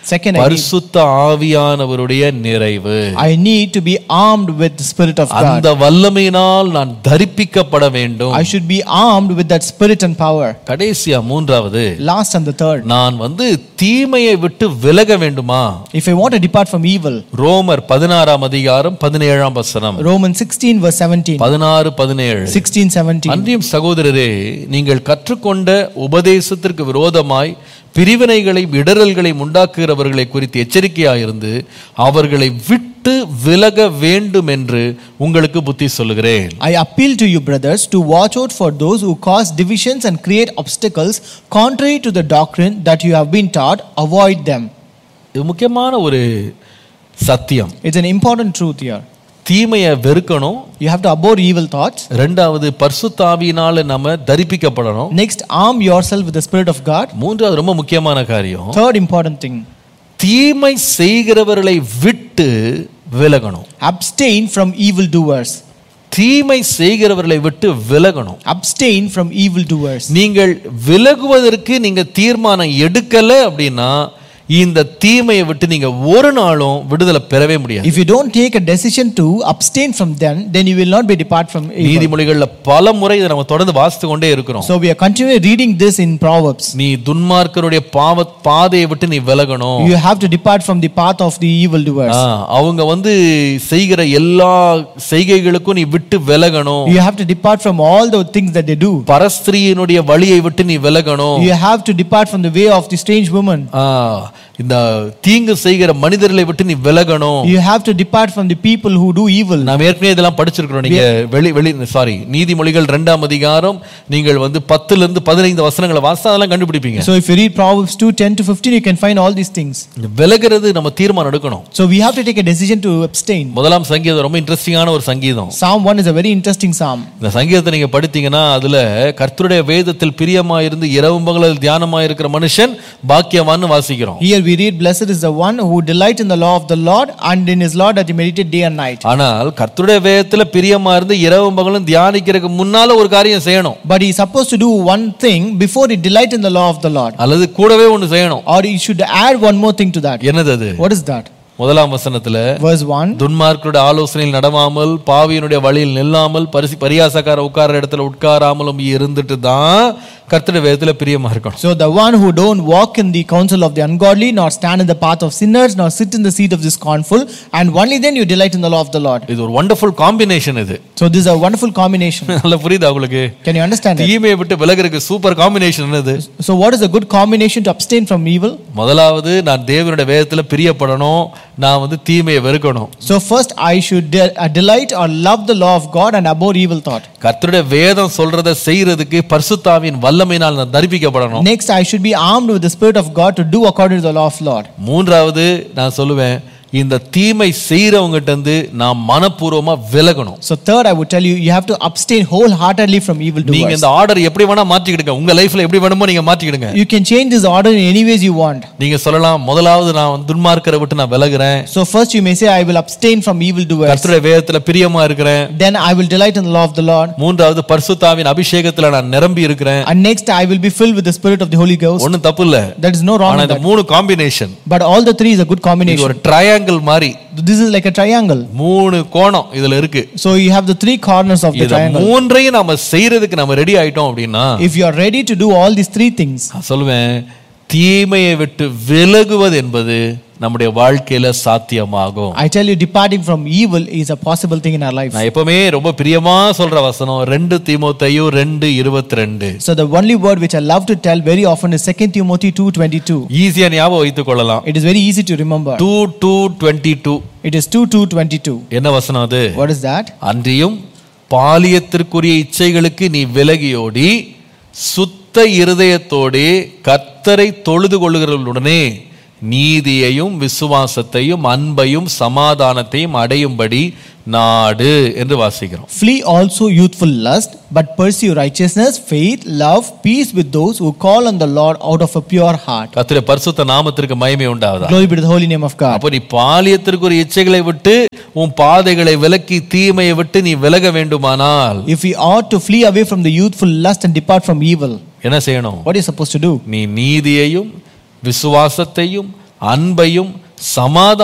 Second, I need, பரிசுத்த ஆவியானவருடைய நிறைவு. I need to be armed with the Spirit of God. அந்த வல்லமையினால் நான் தரிப்பிக்கப்பட வேண்டும். I should be armed with that spirit and power. கடைசியா மூன்றாவது, Last and the third, நான் வந்து தீமையை விட்டு விலக வேண்டுமா? if I want to depart from evil, ரோமர் பதினாறாம் அதிகாரம் பதினேழாம் வசனம். Romans sixteen verse seventeen. பதினாறு பதினேழு. sixteen seventeen. அன்றியும் சகோதரரே, நீங்கள் கற்றுக்கொண்ட உபதேசத்திற்கு விரோதமாய் பிரிவினைகளை இடரல்களை உண்டாக்குகிறவர்களை குறித்து எச்சரிக்கையாயிருந்து அவர்களை விட்டு விலக வேண்டும் என்று உங்களுக்கு புத்தி சொல்லுகிறேன். I appeal to you, brothers, to watch out for those who cause divisions and create obstacles contrary to the doctrine that you have been taught. Avoid them. இது முக்கியமான ஒரு சத்தியம். It's an important truth here. தீமையை வெறுக்கணும். You have to abhor evil thoughts. இரண்டாவது பரிசுத்த ஆவியினால நம்ம தரிப்பிக்கப்படணும். Next, arm yourself with the Spirit of God. மூன்றாவது ரொம்ப முக்கியமான காரியம், Third important thing, தீமை செய்கிறவர்களை விட்டு விலகணும். abstain from evil doers. தீமை செய்கிறவர்களை விட்டு விலகணும். Abstain from evil doers. நீங்கள் விலகுவதற்கு நீங்க தீர்மானம் எடுக்கல அப்படின்னா இந்த தீமையை விட்டு நீங்க ஒரு நாளும் விடுதலை பெறவே முடியாது. If you don't take a decision to abstain from them, then you will not be depart from evil. நீதிமொழிகள்ல பல முறை இதை நம்ம தொடர்ந்து வாசித்து கொண்டே இருக்கிறோம். So we are continually reading this in Proverbs. நீ துன்மார்க்கருடைய பாவ பாதையை விட்டு நீ விலகணும். You have to depart from the path of the evil doers. அவங்க வந்து செய்கிற எல்லா செய்கைகளுக்கும் நீ விட்டு விலகணும். You have to depart from all the things that they do. பரஸ்திரியினுடைய வழியை விட்டு நீ விலகணும். You have to depart from the way of the strange woman. இந்த தீங்கு செய்கிற மனிதர்களை விட்டு நீ விலகணும். You have to depart from the people who do evil. நாம் ஏற்கனவே இதெல்லாம் படிச்சிருக்கிறோம். நீங்க வெளி வெளி சாரி நீதிமொழிகள் இரண்டாம் அதிகாரம் நீங்கள் வந்து பத்துல இருந்து பதினைந்து வசனங்களை வாசித்தா அதெல்லாம் கண்டுபிடிப்பீங்க. So if you read Proverbs two ten to fifteen, you can find all these things. விலகிறது நம்ம தீர்மானம் எடுக்கணும். So we have to take a decision to abstain. முதலாம் சங்கீதம் ரொம்ப இன்ட்ரஸ்டிங்கான ஒரு சங்கீதம். Psalm one is a very interesting psalm. இந்த சங்கீதத்தை நீங்க படித்தீங்கன்னா அதுல கர்த்தருடைய வேதத்தில் பிரியமாயிருந்து இரவும் பகலும் தியானமாயிருக்கிற மனுஷன் பாக்கியவான்னு வாசிக்கிறோம். Here we read, blessed is the one who delight in the law of the Lord, and in his law that he meditate day and night. ஆனால் கர்த்தருடைய வேதத்துல பிரியமா இருந்து இரவும் பகலும் தியானிக்கிறதுக்கு முன்னால ஒரு காரியம் செய்யணும். But he is supposed to do one thing before he delight in the law of the Lord. அல்லது கூடவே ஒன்னு செய்யணும். Or he should add one more thing to that. என்னது அது? What is that? முதலாம் வசனத்துல verse one, துன்மார்க்கருடைய ஆலோசனையில் நடவாமல் பாவியினுடைய வழியில் நில்லாமல் பரிசி பரியாசக்கார உட்கார இடத்துல உட்காராமலும் இருந்துட்டு தான் கர்த்தருடைய வேதத்துல பிரியமா இருக்கணும். So the one who don't walk in the counsel of the ungodly, nor stand in the path of sinners, nor sit in the seat of the scornful, and only then you delight in the law of the Lord. இது ஒரு wonderful combination இது. So this is a wonderful combination. நல்லா புரியுதா உங்களுக்கு? Can you understand it? தீமையை விட்டு விலகுறதுக்கு super combination என்னது? So what is a good combination to abstain from evil? முதலாவது நான் தேவனுடைய வேதத்துல பிரியப்படணும், நான் வந்து தீமையை வெறுக்கணும். So first I should de- uh, delight or love the law of God and abhor evil thought. கர்த்தருடைய வேதம் சொல்றதை செய்யறதுக்கு பரிசுத்தாவின் வல்லமையினால் நான் தரிப்பிக்கப்படணும். Next I should be armed with the Spirit of God to do according to the law of Lord. மூன்றாவது நான் சொல்லுவேன், இந்த தீமை செய்றவங்கட்ட இருந்து நாம் மனப்பூர்வமா விலகணும். So third I would tell you, you have to abstain wholeheartedly from evil doers. நீங்க இந்த ஆர்டர் எப்படி வேணா மாத்திக்கிடுங்க, உங்க லைஃப்ல எப்படி வேணுமோ நீங்க மாத்திக்கிடுங்க. You can change this order in any ways you want. நீங்க சொல்லலாம், முதலாவது நான் துன்மார்க்கரை விட்டு நான் விலகுறேன். So first you may say, I will abstain from evil doers. கர்த்தருடைய வேதத்துல பிரியமா இருக்கிறேன். Then I will delight in the law of the Lord. மூன்றாவது பரிசுத்தாவின் அபிஷேகத்துல நான் நிரம்பி இருக்கிறேன். And next I will be filled with the Spirit of the Holy Ghost. ஒண்ணும் தப்பு இல்ல. That is no wrong ஆனா in இந்த that. மூணு combination. But all the three is a good இது combination. ஒரு ட்ரையாங்கிள் மாதிரி. This is like a triangle. மூணு கோணம் இதுல இருக்கு. So you have the three corners of the இத triangle. மூன்றையும் நாம செய்யறதுக்கு நாம ரெடி ஆயிட்டோம் அப்படினா, If you are ready to do all these three things, சொல்லுவேன், தீமையை விட்டு விலகுவது என்பது நம்முடைய வாழ்க்கையில சாத்தியமாகும். I tell you, departing from evil is a possible thing in our life. நான் எப்பவுமே ரொம்ப பிரியமா சொல்ற வசனம் ரெண்டு தீமோத்தேயு ரெண்டு இருபத்தி ரெண்டு. So the only word which I love to tell very often is Second Timothy two twenty-two. ஈஸியா ஞாபகம் வைத்துக் கொள்ளலாம். It is very easy to remember. two two twenty-two. It is two two twenty-two. என்ன வசனம் அது? What is that? அன்றியும் பாலியத்திற்குரிய இச்சைகளுக்கு நீ விலகியோடி சுத்த இருதயத்தோடே கர்த்தரை தொழுது கொள்ளுகிறவர்களுடனே நீதியையும் விசுவாசத்தையும் அன்பையும் சமாதானத்தையும் அடையும்படி நாடு என்று வாசிக்கிறோம். Flee also youthful lust, but pursue righteousness, faith, love, peace with those who call on the Lord out of a pure heart. கர்த்தருடைய பரிசுத்த நாமத்திற்கு மகிமை உண்டாவதாக. Glory be to the holy name of God. அப்ப நீ பாலியத்திற்கு ஒரு இச்சைகளை விட்டு உன் பாதைகளை விலக்கி தீமையை விட்டு நீ விலக வேண்டுமானால், If we ought to flee away from the youthful lust and depart from evil, என்ன செய்யணும்? what are you supposed to do? நீ நீதியையும் விசுவாசத்தையும் அன்பையும் சமாதான